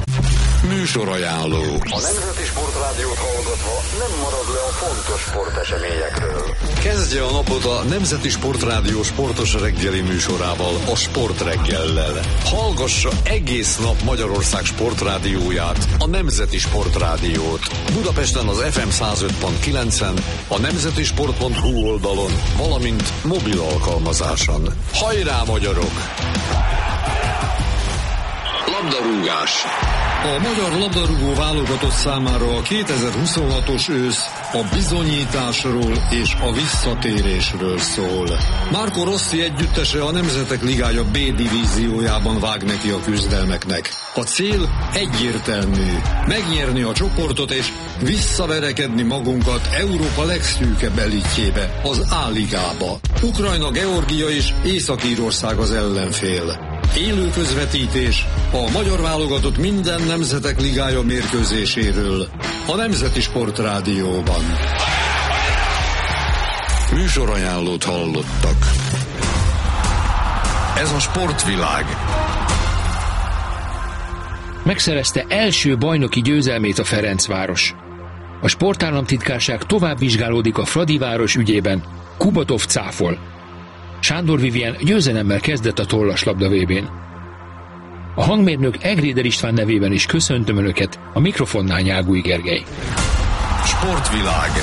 L: Műsorajánló. A Nemzeti Sport Rádiót hallgatva nem marad le a fontos sporteseményekről. Kezdje a napot a Nemzeti Sport Rádió sportos reggeli műsorával, a Sport reggellel. Hallgassa egész nap Magyarország sportrádióját, a Nemzeti Sport Rádiót. Budapesten az ef em száz öt pont kilencen, a nemzetisport pont hu oldalon, valamint mobil alkalmazáson. Hajrá, magyarok! Labdarúgás. A magyar labdarúgó válogatott számára a kétezer-huszonhatos ősz a bizonyításról és a visszatérésről szól. Marco Rossi együttese a Nemzetek Ligája B divíziójában vág neki a küzdelmeknek. A cél egyértelmű: megnyerni a csoportot és visszaverekedni magunkat Európa legszűkebb elitjébe, az A-ligába. Ukrajna, Georgia és Észak-Írország az ellenfél. Élő közvetítés a magyar válogatott minden Nemzetek Ligája mérkőzéséről a Nemzeti Sportrádióban. Műsorajánlót hallottak. Ez a Sportvilág.
M: Megszerezte első bajnoki győzelmét a Ferencváros. A sportállamtitkárság tovább vizsgálódik a Fradiváros ügyében. Kubatov cáfol. Sándor Vivien győzelemmel kezdett a tollaslabda vé bén. A hangmérnök Egréder István nevében is köszöntöm Önöket, a mikrofonnál Nyágúj Gergely.
L: Sportvilág.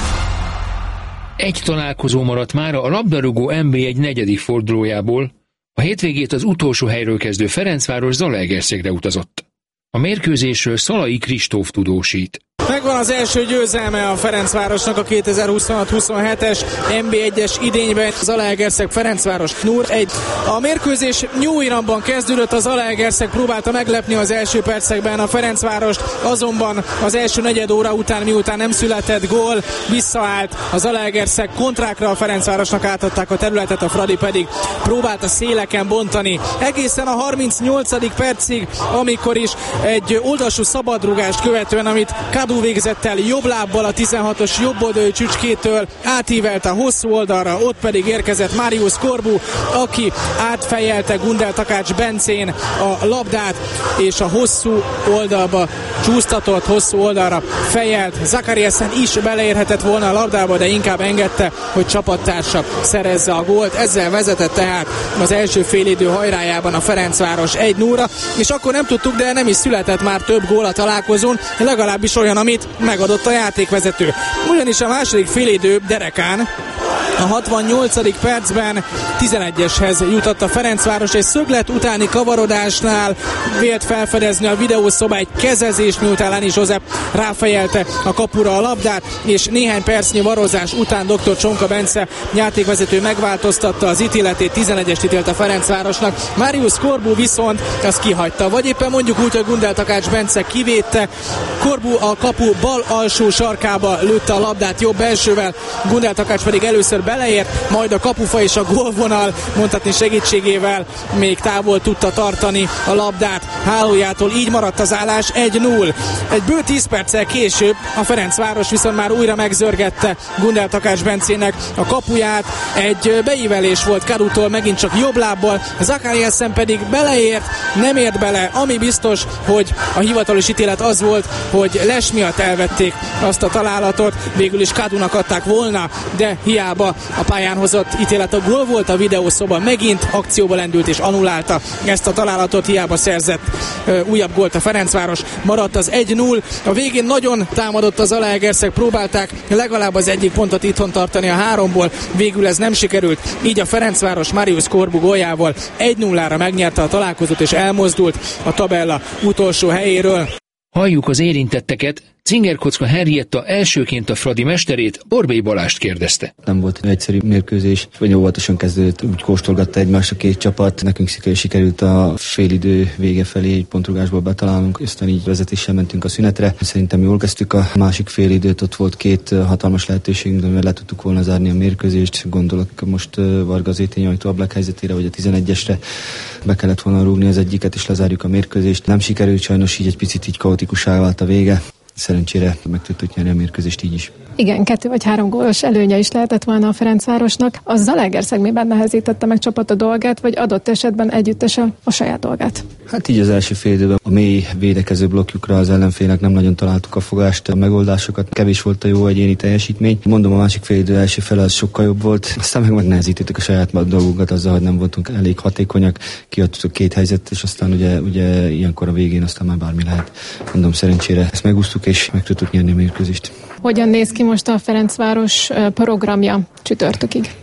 M: Egy találkozó maradt mára a labdarúgó en bé egy negyedik fordulójából. A hétvégét az utolsó helyről kezdő Ferencváros Zalaegerszegre utazott. A mérkőzésről Szalai Kristóf tudósít.
N: Megvan az első győzelme a Ferencvárosnak a kétezer-huszonhat huszonhetes en bé egyes idényben. Zalaegerszeg Ferencváros nulla egy. A mérkőzés New Iranban kezdődött, az Zalaegerszeg próbálta meglepni az első percekben a Ferencvárost, azonban az első negyed óra után, miután nem született gól, visszaállt a Zalaegerszeg kontrákra, a Ferencvárosnak átadták a területet, a Fradi pedig próbált a széleken bontani. Egészen a harmincnyolcadik percig, amikor is egy oldalsú szabadrugást követően, amit Kadu végzett el jobb lábbal a tizenhatos jobboldali csücskétől, átívelte a hosszú oldalra, ott pedig érkezett Marius Corbu, aki átfejelte Gundel Takács Bencén a labdát, és a hosszú oldalba csúsztatott, hosszú oldalra fejelt. Zakariasen is beleérhetett volna a labdába, de inkább engedte, hogy csapattársa szerezze a gólt. Ezzel vezetett tehát az első félidő hajrájában a Ferencváros egy nulla, és akkor nem tudtuk, de nem is született már több gól a találkozón, legalábbis olyan, amit megadott a játékvezető. Ugyanis a második félidő derekán a hatvannyolcadik percben tizenegyeshez jutott a Ferencváros, és szöglet utáni kavarodásnál vélt felfedezni a videószoba egy kezezés, miután Lani József ráfejelte a kapura a labdát, és néhány percnyi varozás után dr. Csonka Bence játékvezető megváltoztatta az ítéletét, tizenegyest ítélt a Ferencvárosnak. Marius Corbu viszont azt kihagyta, vagy éppen mondjuk úgy, hogy Gundel Takács Bence kivédte. Corbu a kapu bal alsó sarkába lőtte a labdát jobb elsővel, Gundel Takács pedig először beleért, majd a kapufa és a gólvonal mondhatni segítségével még távol tudta tartani a labdát hálójától, így maradt az állás egy nulla. Egy bő tíz perccel később a Ferencváros viszont már újra megzörgette Gundel Takács Bencének a kapuját, egy beívelés volt Kadutól, megint csak jobb lábbal, Zakariasen pedig beleért, nem ért bele, ami biztos, hogy a hivatalos ítélet az volt, hogy les miatt elvették azt a találatot, végül is Kadunak adták volna, de hiába a pályán hozott ítélet a gól volt, a videószoba megint akcióba lendült és annulálta ezt a találatot, hiába szerzett ö, újabb gólt a Ferencváros, maradt az egy nulla. A végén nagyon támadott az Zalaegerszeg, próbálták legalább az egyik pontot itthon tartani a háromból, végül ez nem sikerült, így a Ferencváros Marius Corbu góljával egy nullára megnyerte a találkozót és elmozdult a tabella utolsó helyéről.
M: Halljuk az érintetteket. Cingerkocka Henrietta elsőként a Fradi mesterét, Borbély Balást kérdezte.
O: Nem volt egyszerű mérkőzés, vagy óvatosan kezdődött, úgy kóstolgatta egymást a két csapat. Nekünk sikerült a félidő vége felé egy pontrugásból betalálnunk, aztán így vezetéssel mentünk a szünetre. Szerintem jól kezdtük a másik félidőt, ott volt két hatalmas lehetőségünk, de le tudtuk volna zárni a mérkőzést. Gondolok most Varga Zétényajtó ablak helyzetére, vagy a tizenegyesre be kellett volna rúgni az egyiket, és lezárjuk a mérkőzést. Nem sikerült, sajnos így egy picit így kaotikussá vált a vége. Szerencsére meg tudtuk nyerni a mérkőzést így is.
P: Igen, kettő vagy három gólos előnye is lehetett volna a Ferencvárosnak. A Zalaegerszeg miben nehezítette meg csapat a dolgát, vagy adott esetben együttesen a saját dolgát?
O: Hát így az első fél időben a mély védekező blokkjukra az ellenfélnek nem nagyon találtuk a fogást, a megoldásokat, kevés volt a jó egyéni teljesítmény. Mondom, a másik fél idő első fele az sokkal jobb volt, aztán meg megnehezítettük a saját dolgunkat azzal, hogy nem voltunk elég hatékonyak, kiadtuk két helyzetet, és aztán ugye, ugye ilyenkor a végén aztán már bármi lehet. Mondom, szerencsére ezt megúsztuk, és meg tudtuk nyerni a mérkőzést.
P: Hogyan néz ki most a Ferencváros programja csütörtökig?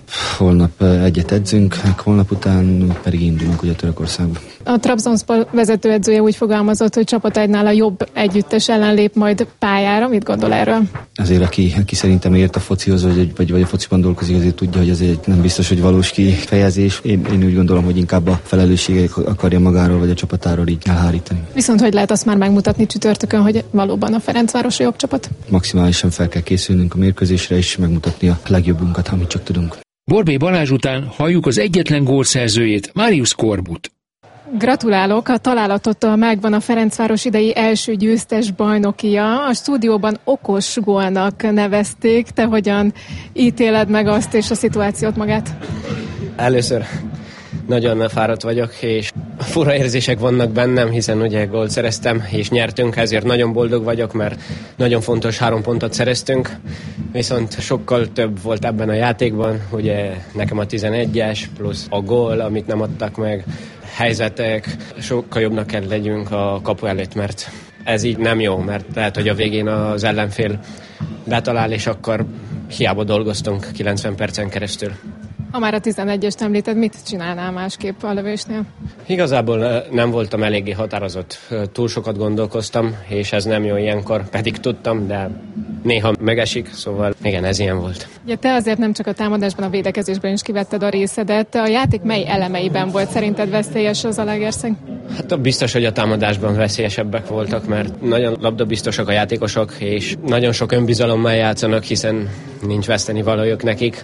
O: holnap egyet edzünk, holnap után pedig indulunk ugye Törökországba.
P: A Trabzonspor vezetőedzője úgy fogalmazott, hogy csapat egy nála jobb együttes ellen lép majd pályára. Mit gondol erről?
O: Azért, aki, aki szerintem ért a focihoz, vagy, vagy, vagy a fociban dolgozik, azért tudja, hogy azért nem biztos, hogy valós kifejezés. Én, én úgy gondolom, hogy inkább a felelősséget akarja magáról, vagy a csapatáról így elhárítani.
P: Viszont hogy lehet azt már megmutatni csütörtökön, hogy valóban a Ferencváros a jobb csapat?
O: Maximálisan fel kell készülnünk a mérkőzésre, és megmutatni a legjobbunkat, amit csak tudunk.
M: Borbély Balázs után halljuk az egyetlen gólszerzőjét, Marius Korbut.
P: Gratulálok, a találatot megvan a Ferencváros idei első győztes bajnokia. A stúdióban okos gólnak nevezték. Te hogyan ítéled meg azt és a szituációt magát?
Q: Először nagyon fáradt vagyok, és fura érzések vannak bennem, hiszen ugye gólt szereztem, és nyertünk, ezért nagyon boldog vagyok, mert nagyon fontos három pontot szereztünk, viszont sokkal több volt ebben a játékban, ugye nekem a tizenegyes, plusz a gól, amit nem adtak meg, helyzetek, sokkal jobbnak kell legyünk a kapu előtt, mert ez így nem jó, mert lehet, hogy a végén az ellenfél betalál, és akkor hiába dolgoztunk kilencven percen keresztül.
P: Ha már a tizenegyest említed, mit csinálnál másképp a lövésnél?
Q: Igazából nem voltam eléggé határozott. Túl sokat gondolkoztam, és ez nem jó ilyenkor, pedig tudtam, de néha megesik, szóval igen, ez ilyen volt.
P: Ugye te azért nem csak a támadásban, a védekezésben is kivetted a részedet. A játék mely elemeiben volt szerinted veszélyes az Zalaegerszeg?
Q: Hát biztos, hogy a támadásban veszélyesebbek voltak, mert nagyon labdabiztosak a játékosok, és nagyon sok önbizalommal játszanak, hiszen nincs veszteni valójuk nekik,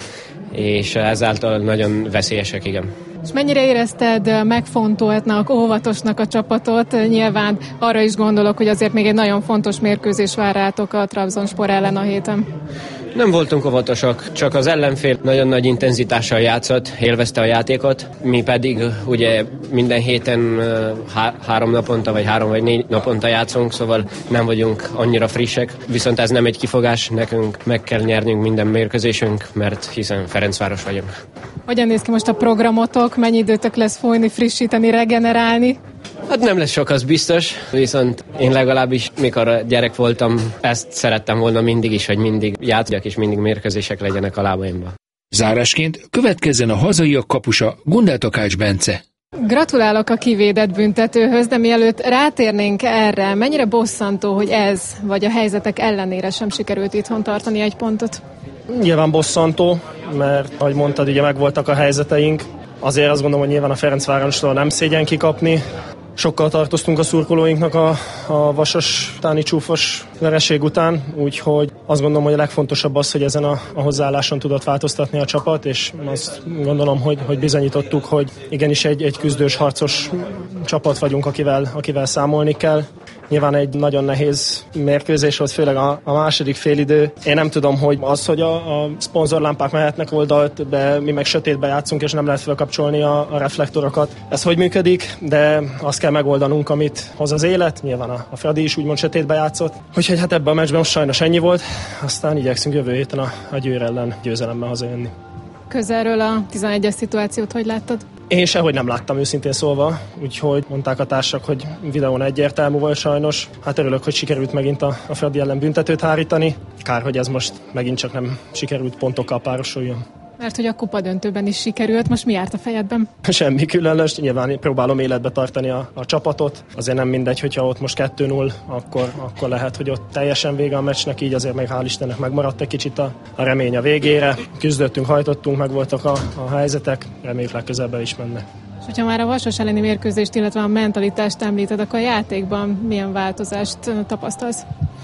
Q: és ezáltal nagyon veszélyesek, igen.
P: És mennyire érezted megfontoltnak, óvatosnak a csapatot? Nyilván arra is gondolok, hogy azért még egy nagyon fontos mérkőzés vár rátok a Trabzonspor ellen a héten.
Q: Nem voltunk óvatosak, csak az ellenfél nagyon nagy intenzitással játszott, élvezte a játékot, mi pedig ugye minden héten há- három naponta, vagy három vagy négy naponta játszunk, szóval nem vagyunk annyira frissek, viszont ez nem egy kifogás, nekünk meg kell nyernünk minden mérkőzésünk, mert hiszen Ferencváros vagyunk.
P: Hogyan néz ki most a programotok, mennyi időtök lesz folyni, frissíteni, regenerálni?
Q: Hát nem lesz sok, az biztos, viszont én legalábbis, mikor gyerek voltam, ezt szerettem volna mindig is, hogy mindig játszjak és mindig mérkőzések legyenek a lábaimban.
M: Zárásként következzen a hazaiak kapusa, Gundel Takács Bence.
P: Gratulálok a kivédett büntetőhöz, de mielőtt rátérnénk erre, mennyire bosszantó, hogy ez, vagy a helyzetek ellenére sem sikerült itthon tartani egy pontot?
R: Nyilván bosszantó, mert ahogy mondtad, ugye megvoltak a helyzeteink. Azért azt gondolom, hogy nyilván a Ferencvárosról nem szégyen kikapni. Sokkal tartoztunk a szurkolóinknak a, a vasas, utáni csúfos vereség után, úgyhogy azt gondolom, hogy a legfontosabb az, hogy ezen a, a hozzáálláson tudott változtatni a csapat, és azt gondolom, hogy, hogy bizonyítottuk, hogy igenis egy, egy küzdős, harcos csapat vagyunk, akivel, akivel számolni kell. Nyilván egy nagyon nehéz mérkőzés volt, főleg a, a második félidő. Én nem tudom, hogy az, hogy a, a szponzorlámpák mehetnek oldalt, de mi meg sötétbe játszunk, és nem lehet felkapcsolni a, a reflektorokat. Ez hogy működik, de azt kell megoldanunk, amit hoz az élet. Nyilván a, a Fradi is úgymond sötétbe játszott. Úgyhogy hát ebben a meccsben most sajnos ennyi volt. Aztán igyekszünk jövő héten a, a Győr ellen győzelemmel hazajönni.
P: Közelről a tizenegyes szituációt hogy láttad?
R: Én sehogy nem láttam, őszintén szólva, úgyhogy mondták a társak, hogy videón egyértelmű volt sajnos. Hát örülök, hogy sikerült megint a, a Fradi ellen büntetőt hárítani. Kár, hogy ez most megint csak nem sikerült pontokkal párosuljon.
P: Mert hogy a kupa döntőben is sikerült, most mi járt a fejedben?
R: Semmi különös, nyilván próbálom életbe tartani a, a csapatot. Azért nem mindegy, hogyha ott most kettő null, akkor, akkor lehet, hogy ott teljesen vége a meccsnek, így azért meg hál' Istennek megmaradt egy kicsit a, a remény a végére. Küzdöttünk, hajtottunk, meg voltak a, a helyzetek, reméljük legközelebb is mennek.
P: És hogyha már a Vasas elleni mérkőzést, illetve a mentalitást említed, akkor a játékban milyen változást tapasztalsz?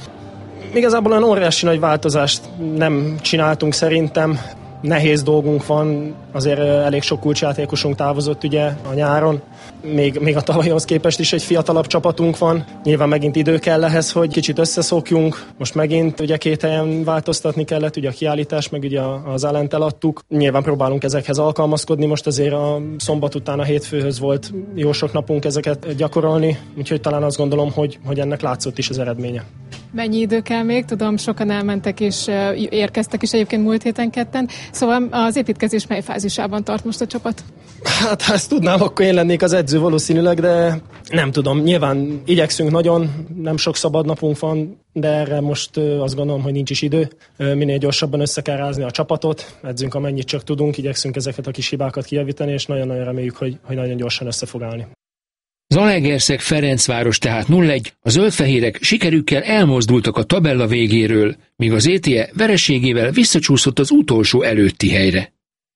R: Igazából olyan óriási nagy változást nem csináltunk szerintem. Nehéz dolgunk van, azért elég sok kulcsjátékosunk távozott ugye a nyáron. Még, még a tavalyhoz képest is egy fiatalabb csapatunk van. Nyilván megint idő kell ehhez, hogy kicsit összeszokjunk. Most megint ugye két helyen változtatni kellett, ugye a kiállítás, meg ugye az ellent eladtuk. Nyilván próbálunk ezekhez alkalmazkodni, most azért a szombat után a hétfőhöz volt jó sok napunk ezeket gyakorolni, úgyhogy talán azt gondolom, hogy, hogy ennek látszott is az eredménye.
P: Mennyi idő kell még? Tudom, sokan elmentek és érkeztek is egyébként múlt héten ketten. Szóval az építkezés mely fázisában tart most a csapat?
R: Hát ha ezt tudnám, akkor én lennék az edző valószínűleg, de nem tudom. Nyilván igyekszünk nagyon, nem sok szabad napunk van, de erre most azt gondolom, hogy nincs is idő. Minél gyorsabban össze kell rázni a csapatot, edzünk amennyit csak tudunk, igyekszünk ezeket a kis hibákat kijavítani, és nagyon-nagyon reméljük, hogy, hogy nagyon gyorsan össze fog állni.
M: Zalaegerszeg Ferencváros tehát nulla egy, a zöldfehérek sikerükkel elmozdultak a tabella végéről, míg az é té e vereségével visszacsúszott az utolsó előtti helyre.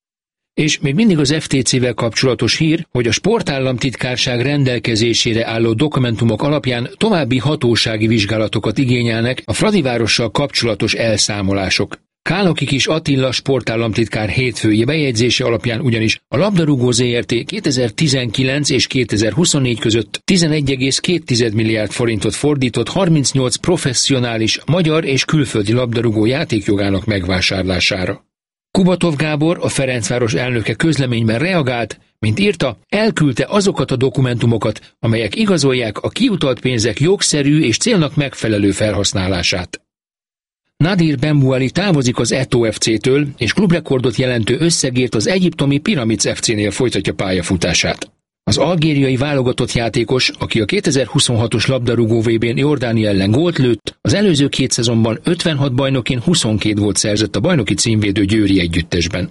M: És még mindig az ef té cével kapcsolatos hír, hogy a sportállamtitkárság rendelkezésére álló dokumentumok alapján további hatósági vizsgálatokat igényelnek a Fradivárossal kapcsolatos elszámolások. Káloki Kis Attila sportállamtitkár hétfői bejegyzése alapján ugyanis a Labdarúgó zé er té kétezer-tizenkilenc és kétezer-huszonnégy között tizenegy egész két milliárd forintot fordított harmincnyolc professzionális magyar és külföldi labdarúgó játékjogának megvásárlására. Kubatov Gábor, a Ferencváros elnöke közleményben reagált, mint írta, elküldte azokat a dokumentumokat, amelyek igazolják a kiutalt pénzek jogszerű és célnak megfelelő felhasználását. Nadir Benmouali távozik az Eto ef cé-től, és klubrekordot jelentő összegért az egyiptomi Pyramids ef cé-nél folytatja pályafutását. Az algériai válogatott játékos, aki a kétezer-huszonhatos labdarúgó vé bén Jordánia ellen gólt lőtt, az előző két szezonban ötvenhat bajnokin huszonkét gólt szerzett a bajnoki címvédő győri együttesben.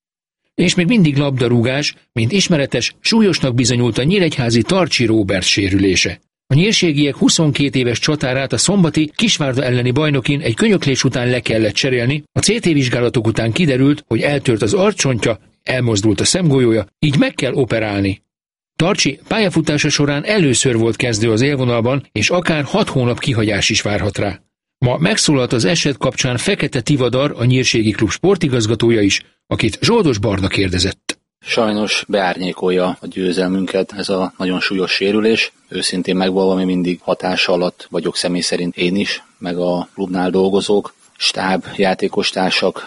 M: És még mindig labdarúgás, mint ismeretes, súlyosnak bizonyult a nyíregyházi Tarcsi Róbert sérülése. A nyírségiek huszonkét éves csatárát a szombati Kisvárda elleni bajnokin egy könyöklés után le kellett cserélni, a cé té vizsgálatok után kiderült, hogy eltört az arccsontja, elmozdult a szemgolyója, így meg kell operálni. Tarcsi pályafutása során először volt kezdő az élvonalban, és akár hat hónap kihagyás is várhat rá. Ma megszólalt az eset kapcsán Fekete Tivadar, a nyírségi klub sportigazgatója is, akit Zsoldos Barna kérdezett.
S: Sajnos beárnyékolja a győzelmünket ez a nagyon súlyos sérülés. Őszintén megvalva, mi mindig hatása alatt vagyok személy szerint én is, meg a klubnál dolgozók, stáb, játékostársak,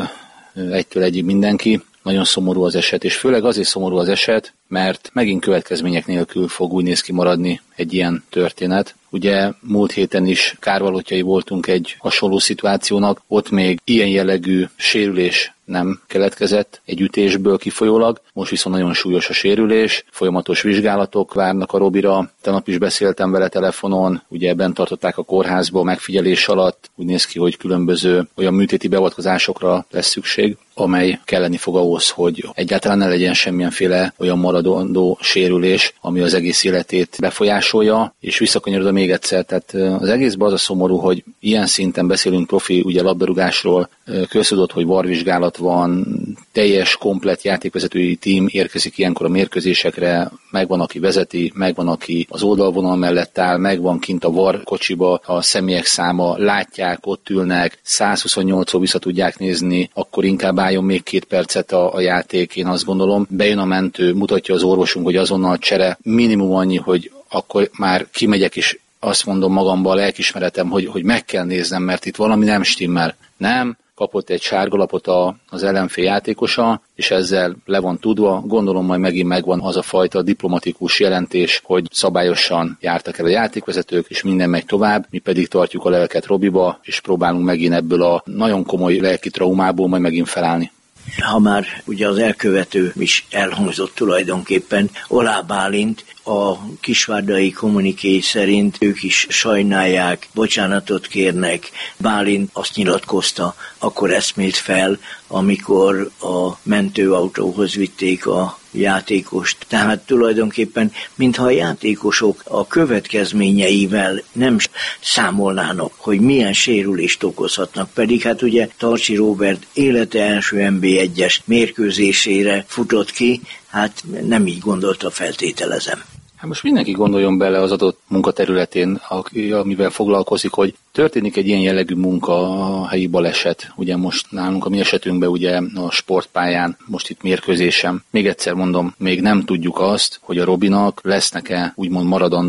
S: egytől egyig mindenki. Nagyon szomorú az eset, és főleg azért szomorú az eset, mert megint következmények nélkül fog úgy néz ki maradni egy ilyen történet. Ugye múlt héten is kárvalótjai voltunk egy hasonló szituációnak, ott még ilyen jellegű sérülés nem keletkezett egy ütésből kifolyólag, most viszont nagyon súlyos a sérülés, folyamatos vizsgálatok várnak a Robira, tegnap is beszéltem vele telefonon, ugye bent tartották a kórházba megfigyelés alatt, úgy néz ki, hogy különböző olyan műtéti beavatkozásokra lesz szükség, amely kelleni fog ahhoz, hogy egyáltalán ne legyen semmilyenféle olyan maradandó sérülés, ami az egész életét befolyásolja, és visszakanyarodom még egyszer, tehát az egészben az a szomorú, hogy ilyen szinten beszélünk profi ugye labdarúgásról, köztudott, hogy varvizsgálat van, teljes, komplett játékvezetői tím érkezik ilyenkor a mérkőzésekre, megvan, aki vezeti, megvan, aki az oldalvonal mellett áll, megvan kint a var kocsiba, a személyek száma, látják, ott ülnek, százhuszonnyolcról vissza tudják nézni, akkor inkább álljon még két percet a, a játék, én azt gondolom. Bejön a mentő, mutatja az orvosunk, hogy azonnal csere, minimum annyi, hogy akkor már kimegyek és azt mondom magamban, a lelkismeretem, hogy, hogy meg kell néznem, mert itt valami nem stimmel. Nem, kapott egy sárgalapot a, az ellenfél játékosa, és ezzel le van tudva. Gondolom majd megint megvan az a fajta diplomatikus jelentés, hogy szabályosan jártak el a játékvezetők, és minden megy tovább, mi pedig tartjuk a lelket Robiba, és próbálunk megint ebből a nagyon komoly lelki traumából majd megint felállni.
T: Ha már ugye az elkövető is elhangzott tulajdonképpen, Olá Bálint, a kisvárdai kommuniké szerint ők is sajnálják, bocsánatot kérnek. Bálint azt nyilatkozta, akkor eszmélt fel, amikor a mentőautóhoz vitték a játékost. Tehát tulajdonképpen, mintha a játékosok a következményeivel nem számolnának, hogy milyen sérülést okozhatnak. Pedig hát ugye Tarcsi Róbert élete első en bé egyes mérkőzésére futott ki, hát nem így gondolta, feltételezem.
S: Hát most mindenki gondoljon bele az adott munkaterületén, amivel foglalkozik, hogy történik egy ilyen jellegű munka, a helyi baleset, ugye most nálunk a mi esetünkben ugye a sportpályán, most itt mérkőzésem. Még egyszer mondom, még nem tudjuk azt, hogy a Robinak lesznek-e úgymond maradandó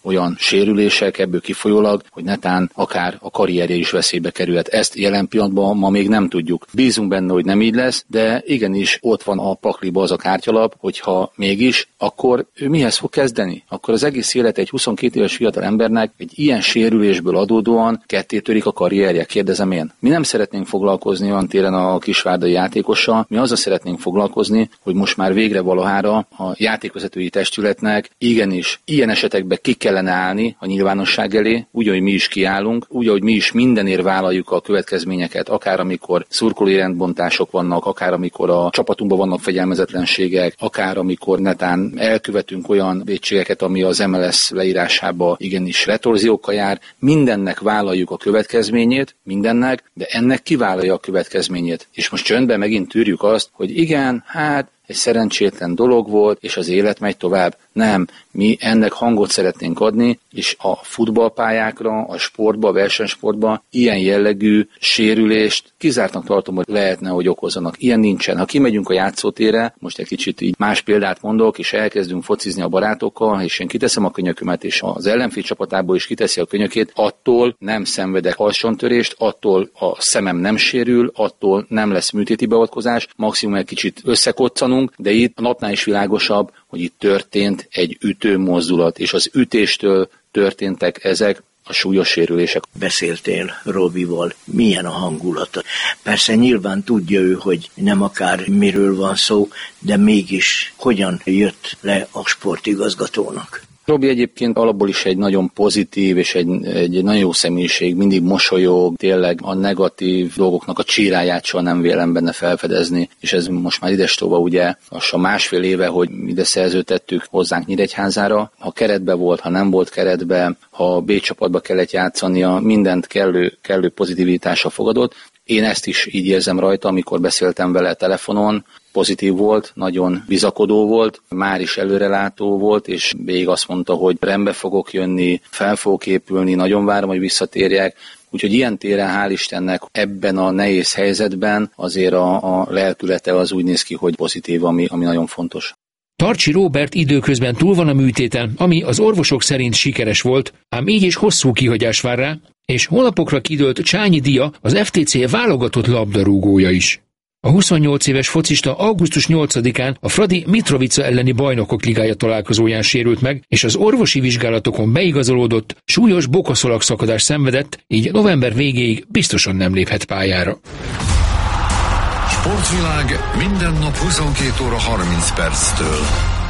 S: olyan sérülések ebből kifolyólag, hogy netán akár a karrierje is veszélybe kerülhet. Ezt jelen pillanatban ma még nem tudjuk. Bízunk benne, hogy nem így lesz, de igenis ott van a pakliba az a kártyalap, hogyha mégis, akkor ő mihez fog kezdeni? Akkor az egész élet egy huszonkét éves fiatal embernek egy ilyen sérülésből adódóan ketté törik a karrierje, kérdezem én. Mi nem szeretnénk foglalkozni olyan téren a kisvárdai játékossal, mi azzal szeretnénk foglalkozni, hogy most már végre valahára a játékvezetői testületnek igenis ilyen esetekben ki kellene állni a nyilvánosság elé, úgy, ahogy mi is kiállunk, úgy, ahogy mi is mindenért vállaljuk a következményeket, akár amikor szurkolói rendbontások vannak, akár amikor a csapatunkban vannak fegyelmezetlenségek, akár amikor netán elkövetünk olyan vétségeket, ami az em el es leírásába igenis retorziókkal jár, mindennek vállaljuk a következményét, mindennek, de ennek kivállalja a következményét. És most csöndben megint tűrjük azt, hogy igen, hát egy szerencsétlen dolog volt, és az élet megy tovább. Nem, mi ennek hangot szeretnénk adni, és a futballpályákra, a sportba, a versenysportba ilyen jellegű sérülést kizártnak tartom, hogy lehetne, hogy okozzanak. Ilyen nincsen. Ha kimegyünk a játszótérre, most egy kicsit így más példát mondok, és elkezdünk focizni a barátokkal, és én kiteszem a könyökömet, és az ellenfél csapatából is kiteszi a könyökét, attól nem szenvedek alsóntörést, attól a szemem nem sérül, attól nem lesz műtéti beavatkozás, maximum egy kicsit összekoccanunk, de itt a napnál is világosabb, hogy itt történt egy ütőmozdulat, és az ütéstől történtek ezek a súlyos sérülések.
T: Beszéltél Robival, milyen a hangulata? Persze nyilván tudja ő, hogy nem akár miről van szó, de mégis hogyan jött le a sportigazgatónak?
S: Robi egyébként alapból is egy nagyon pozitív és egy, egy nagyon jó személyiség, mindig mosolyog, tényleg a negatív dolgoknak a csíráját soha nem vélem benne felfedezni, és ez most már idestova ugye a másfél éve, hogy ide szerződtettük hozzánk Nyíregyházára, ha keretbe volt, ha nem volt keretbe, ha B csapatba kellett játszania, mindent kellő, kellő pozitivitással fogadott. Én ezt is így érzem rajta, amikor beszéltem vele telefonon, pozitív volt, nagyon bizakodó volt, már is előrelátó volt, és végig azt mondta, hogy rendbe fogok jönni, fel fogok épülni, nagyon várom, hogy visszatérjek. Úgyhogy ilyen téren, hál' Istennek, ebben a nehéz helyzetben azért a, a lelkülete az úgy néz ki, hogy pozitív, ami, ami nagyon fontos.
M: Tarcsi Róbert időközben túl van a műtéten, ami az orvosok szerint sikeres volt, ám így is hosszú kihagyás vár rá, és hónapokra kidőlt Csányi Dia, az ef té cé válogatott labdarúgója is. A huszonnyolc éves focista augusztus nyolcadikán a Fradi Mitrovica elleni Bajnokok Ligája találkozóján sérült meg, és az orvosi vizsgálatokon beigazolódott, súlyos bokaszalagszakadást szenvedett, így november végéig biztosan nem léphet pályára.
L: Sportvilág minden nap huszonkét óra harminc perctől.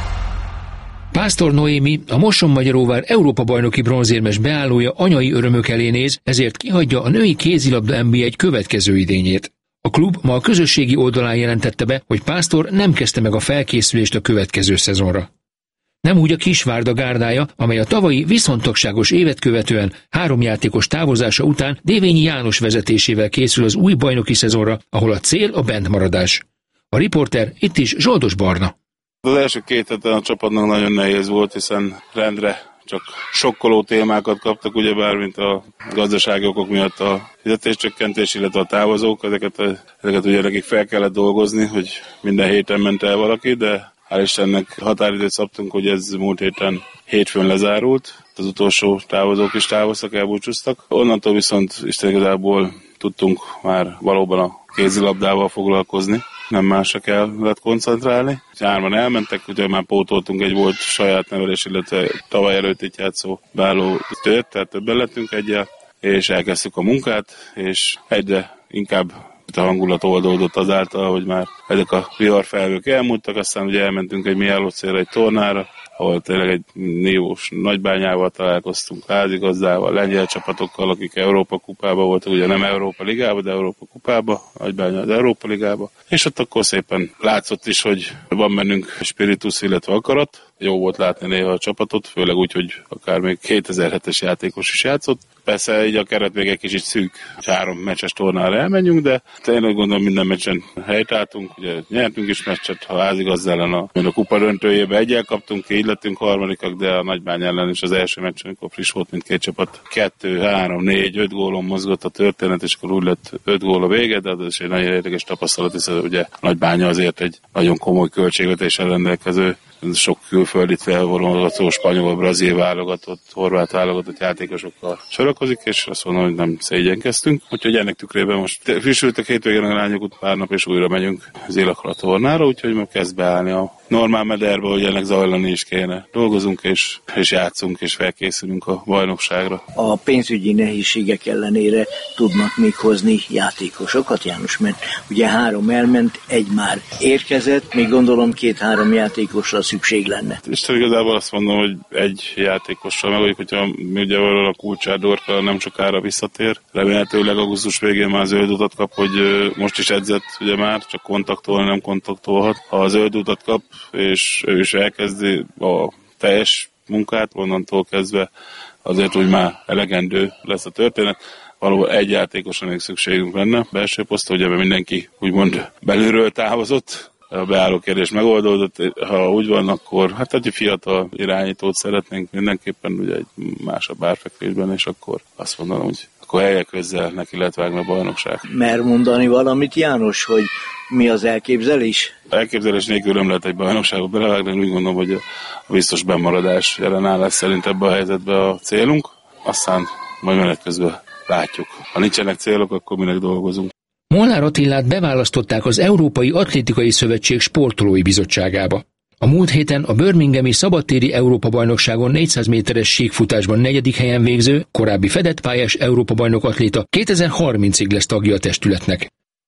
M: Pásztor Noémi, a Mosonmagyaróvár Európa-bajnoki bronzérmes beállója anyai örömök elé néz, ezért kihagyja a női kézilabda en bé egy következő idényét. A klub ma a közösségi oldalán jelentette be, hogy Pásztor nem kezdte meg a felkészülést a következő szezonra. Nem úgy a Kisvárda gárdája, amely a tavalyi viszontagságos évet követően három játékos távozása után Dévényi János vezetésével készül az új bajnoki szezonra, ahol a cél a bentmaradás. A riporter itt is Zsoldos Barna.
U: Az első két héten a csapatnak nagyon nehéz volt, hiszen rendre csak sokkoló témákat kaptak, ugyebár, mint a gazdasági okok miatt a fizetéscsökkentés, illetve a távozók, ezeket, ezeket ugye nekik fel kellett dolgozni, hogy minden héten ment el valaki, de hál' Istennek határidőt szabtunk, hogy ez múlt héten hétfőn lezárult. Az utolsó távozók is távoztak, elbúcsúztak. Onnantól viszont Isten igazából tudtunk már valóban a kézilabdával foglalkozni. Nem másra kellett koncentrálni. Hárman elmentek, ugye már pótoltunk egy volt saját nevelés, illetve tavaly előtt itt játszó beálló tőt, tehát többen lettünk egyel, és elkezdtük a munkát, és egyre inkább a hangulat oldódott azáltal, hogy már ezek a viharfelhők elmúltak, aztán ugye elmentünk egy Miháloszcélre, egy tornára, ahol tényleg egy nívós Nagybányával találkoztunk, házigazdával, lengyel csapatokkal, akik Európa kupában voltak, ugye nem Európa ligába, de Európa kupába, Nagybánya az Európa ligába, és ott akkor szépen látszott is, hogy van bennünk spiritus, illetve akarat. Jó volt látni néha a csapatot, főleg úgy, hogy akár még kétezer-hetes játékos is játszott. Persze így a keret még egy kicsit szűk, hogy három meccses tornára elmenjünk, de tényleg gondolom minden meccsen helytálltunk, ugye nyertünk is meccset, ha házigazd ellen a, a kupa döntőjébe egyel kaptunk, így lettünk harmadikak, de a Nagybány ellen is az első meccsen, amikor friss volt mindkét csapat. Kettő, három, négy, öt gólon mozgott a történet, és akkor úgy lett öt gól a vége, de az is egy nagyon érdekes tapasztalat, hiszen ugye a Nagybánya azért egy nagyon komoly költségvetéssel rendelkező sok külföldit felvonulható, spanyol, brazil válogatott, horvát válogatott játékosokkal sorakozik, és azt mondom, hogy nem szégyenkeztünk. Úgyhogy ennek tükrében most frissültek hétvégén a lányok ut pár nap, és újra megyünk az Élakra tornára, úgyhogy meg kezd beállni a normál mederbe, hogy ennek zajlani is kéne. Dolgozunk, és, és játszunk, és felkészülünk a bajnokságra.
T: A pénzügyi nehézségek ellenére tudnak még hozni játékosokat, János, mert ugye három elment, egy már érkezett, még gondolom két-három játékosra szükség lenne.
U: Isten igazából azt mondom, hogy egy játékossal megoldjuk, hogyha mi ugye valahol a Kulcsár Dorka nem sokára visszatér. Remélhetőleg augusztus végén már zöld utat kap, hogy most is edzett, ugye már, csak kontaktolni nem kontaktolhat. Ha a zöld utat kap, és ő is elkezdi a teljes munkát, onnantól kezdve azért úgy már elegendő lesz a történet. Valahol egy játékosra még szükségünk lenne. Belső posztra, ugye mindenki úgymond belülről távozott, a beálló kérdés megoldódott. Ha úgy van, akkor hát egy fiatal irányítót szeretnénk mindenképpen, ugye egy másabb árfekvésben, és akkor azt mondanom, hogy akkor helyek közzel neki lehet vágni a bajnokság.
T: Mer mondani valamit, János, hogy mi az elképzelés?
U: Elképzelés nélkül nem lehet egy bajnokságba belevágni, úgy gondolom, hogy a biztos bennmaradás jelenállás szerint ebbe a helyzetbe a célunk, aztán majd menet közben látjuk. Ha nincsenek célok, akkor minek dolgozunk.
M: Molnár Attilát beválasztották az Európai Atlétikai Szövetség sportolói bizottságába. A múlt héten a birminghami szabadtéri Európa-bajnokságon négyszáz méteres síkfutásban negyedik helyen végző, korábbi fedett pályás Európa-bajnok atléta kétezer-harmincig lesz tagja a testületnek.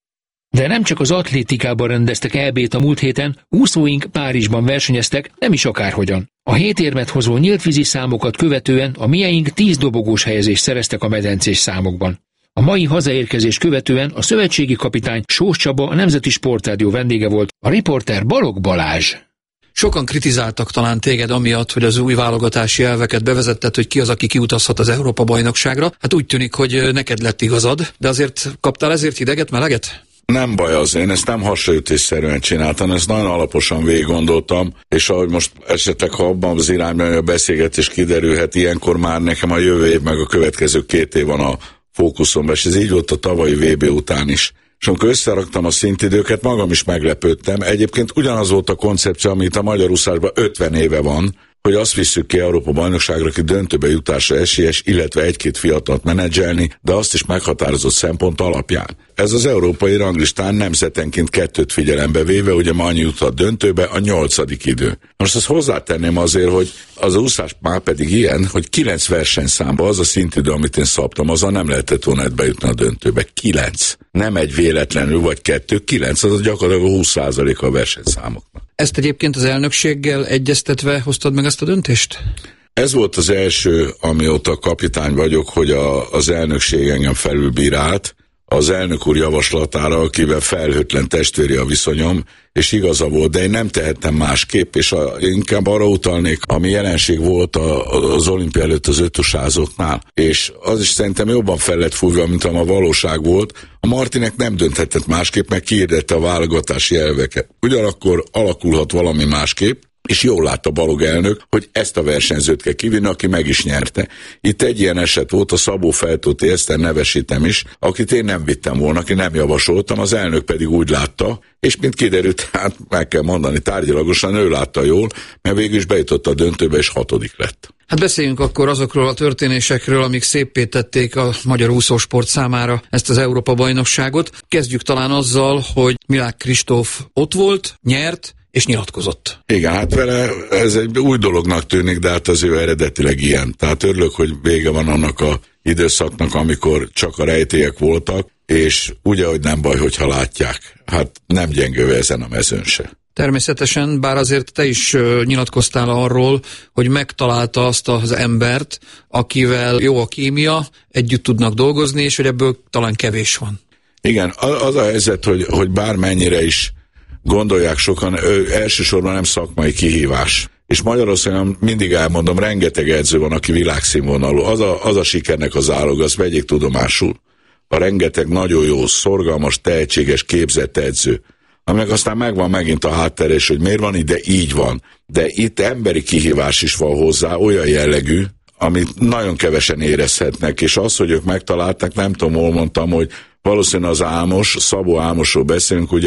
M: De nem csak az atlétikában rendeztek é bét a múlt héten, úszóink Párizsban versenyeztek, nem is akárhogyan. A hét érmet hozó nyíltvízi számokat követően a mieink tíz dobogós helyezést szereztek a medencés számokban. A mai hazaérkezés követően a szövetségi kapitány Sós Csaba a Nemzeti Sportrádió vendége volt, a riporter Balogh Balázs.
G: Sokan kritizáltak talán téged amiatt, hogy az új válogatási elveket bevezetted, hogy ki az, aki kiutazhat az Európa-bajnokságra. Hát úgy tűnik, hogy neked lett igazad, de azért kaptál ezért hideget, meleget?
A: Nem baj az, én ezt nem hasraütésszerűen csináltam, ezt nagyon alaposan végig gondoltam, és ahogy most esetleg, ha abban az irányban a beszélgetés kiderülhet, ilyenkor már nekem a jövő év meg a következő két év van a fókuszomban, és ez így volt a tavalyi vé bé után is. És amikor összeraktam a szintidőket, magam is meglepődtem. Egyébként ugyanaz volt a koncepció, amit a magyar úszásban ötven éve van, hogy azt visszük ki Európa-bajnokságra, aki döntőbe jutásra esélyes, illetve egy-két fiatalt menedzselni, de azt is meghatározott szempont alapján. Ez az európai ranglistán nemzetenként kettőt figyelembe véve, ugye ma annyi jutott döntőbe, a nyolcadik idő. Most azt hozzátenném azért, hogy az úszás már pedig ilyen, hogy kilenc versenyszámba az a szintidő, amit én szabtam, azzal nem lehetett volna bejutni a döntőbe. Kilenc. Nem egy véletlenül, vagy kettő, kilenc, az gyakorlatilag a húsz százaléka a versenyszámoknak.
G: Ezt egyébként az elnökséggel egyeztetve hoztad meg ezt a döntést?
A: Ez volt az első, amióta kapitány vagyok, hogy a, az elnökség engem felülbírált, az elnök úr javaslatára, akivel felhőtlen testvéri a viszonyom, és igaza volt, de én nem tehettem másképp, és a, inkább arra utalnék, ami jelenség volt a, az olimpia előtt az ötösázóknál, és az is szerintem jobban fel lett fújva, mint a valóság volt. A Martinek nem dönthetett másképp, meg kiirdette a válogatási elveket. Ugyanakkor alakulhat valami másképp, és jól látta Balogh elnök, hogy ezt a versenyzőt kell kivinni, aki meg is nyerte. Itt egy ilyen eset volt, a Szabó Feltóti Eszter, nevesítem is, akit én nem vittem volna, aki nem javasoltam, az elnök pedig úgy látta, és mint kiderült, hát meg kell mondani, tárgyilagosan ő látta jól, mert végül is bejutott a döntőbe, és hatodik lett.
G: Hát beszéljünk akkor azokról a történésekről, amik széppé tették a magyar úszósport számára ezt az Európa-bajnokságot. Kezdjük talán azzal, hogy Milák Kristóf ott volt, nyert, és nyilatkozott.
A: Igen, hát vele ez egy új dolognak tűnik, de hát az ő eredetileg ilyen. Tehát örülök, hogy vége van annak a időszaknak, amikor csak a rejtélyek voltak, és ugye, hogy nem baj, hogyha látják. Hát nem gyengő ezen a mezőn se.
G: Természetesen, bár azért te is uh, nyilatkoztál arról, hogy megtalálta azt az embert, akivel jó a kémia, együtt tudnak dolgozni, és hogy ebből talán kevés van. Igen,
A: az a helyzet, hogy, hogy bármennyire is gondolják sokan, ő elsősorban nem szakmai kihívás. És Magyarországon mindig elmondom, rengeteg edző van, aki világszínvonalú. Az a, az a sikernek az állog, azt vegyék tudomásul. A rengeteg nagyon jó, szorgalmas, tehetséges, képzett edző. Aminek aztán megvan megint a háttere, hogy miért van így, de így van. De itt emberi kihívás is van hozzá, olyan jellegű, amit nagyon kevesen érezhetnek, és az, hogy ők megtalálták, nem tudom, hol mondtam, hogy valószínűleg az Ámos, Szabó Ámosról beszélünk, ugye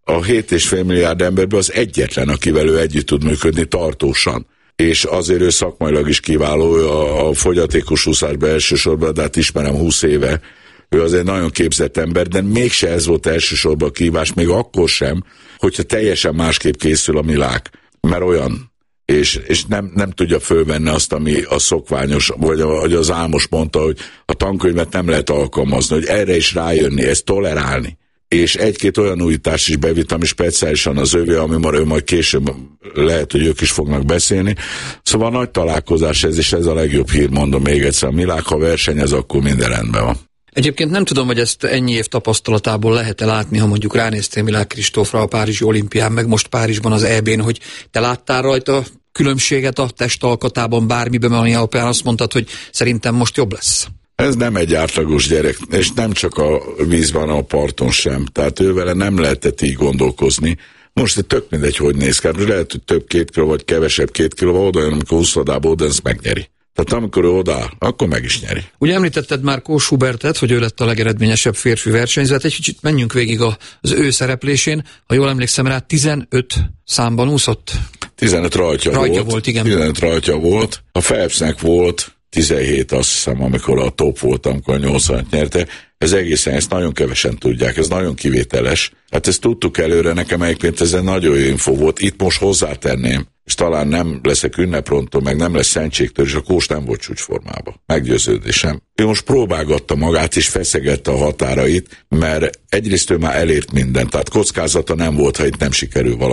A: a hét és fél milliárd emberből az egyetlen, akivel ő együtt tud működni tartósan. És azért ő szakmailag is kiváló, a, a fogyatékos úszásban elsősorban, de hát ismerem húsz éve, ő azért nagyon képzett ember, de mégse ez volt elsősorban a kívás, még akkor sem, hogyha teljesen másképp készül a milák, mert olyan, és, és nem, nem tudja fölvenni azt, ami a szokványos, vagy, a, vagy az Álmos mondta, hogy a tankönyvet nem lehet alkalmazni, hogy erre is rájönni, ezt tolerálni. És egy-két olyan újítás is bevitt, ami speciálisan az övé, ami már ő majd később lehet, hogy ők is fognak beszélni. Szóval nagy találkozás ez, és ez a legjobb hír, mondom még egyszer. A Milák, ha versenyez, akkor minden rendben van.
G: Egyébként nem tudom, hogy ezt ennyi év tapasztalatából lehet-e látni, ha mondjuk ránéztél Milák Kristófra a Párizsi olimpián, meg most Párizsban az é bén, hogy te láttál rajta különbséget a testalkatában bármiben, ami alapján azt mondtad, hogy szerintem most jobb lesz.
A: Ez nem egy átlagos gyerek, és nem csak a vízben, a parton sem. Tehát ővele nem lehetett így gondolkozni. Most tök mindegy, hogy néz ki. Lehet, hogy több két kiló, vagy kevesebb két kiló, oda jön, amikor huszodába oda, ezt megnyeri. Tehát amikor ő odáll, akkor meg is nyeri.
G: Ugye említetted már Kós Hubertet, hogy ő lett a legeredményesebb férfi versenyző, hát egy kicsit menjünk végig az ő szereplésén. Ha jól emlékszem rá, tizenöt számban úszott.
A: tizenöt rajtja,
G: rajtja
A: volt.
G: volt, igen.
A: tizenöt rajtja volt. A Phelpsnek volt tizenhét, azt hiszem, amikor a top volt, amikor a nyolcvanat nyerte. Ez egészen, ezt nagyon kevesen tudják, ez nagyon kivételes. Hát ezt tudtuk előre, nekem egyébként ez egy nagyon jó info volt. Itt most hozzátenném, és talán nem leszek ünneprontó, meg nem lesz szentségtől, és a Kós nem volt csúcsformában. Meggyőződésem. Ő most próbálgatta magát, és feszegette a határait, mert egyrészt ő már elért mindent, tehát kockázata nem volt, ha itt nem sikerül valami.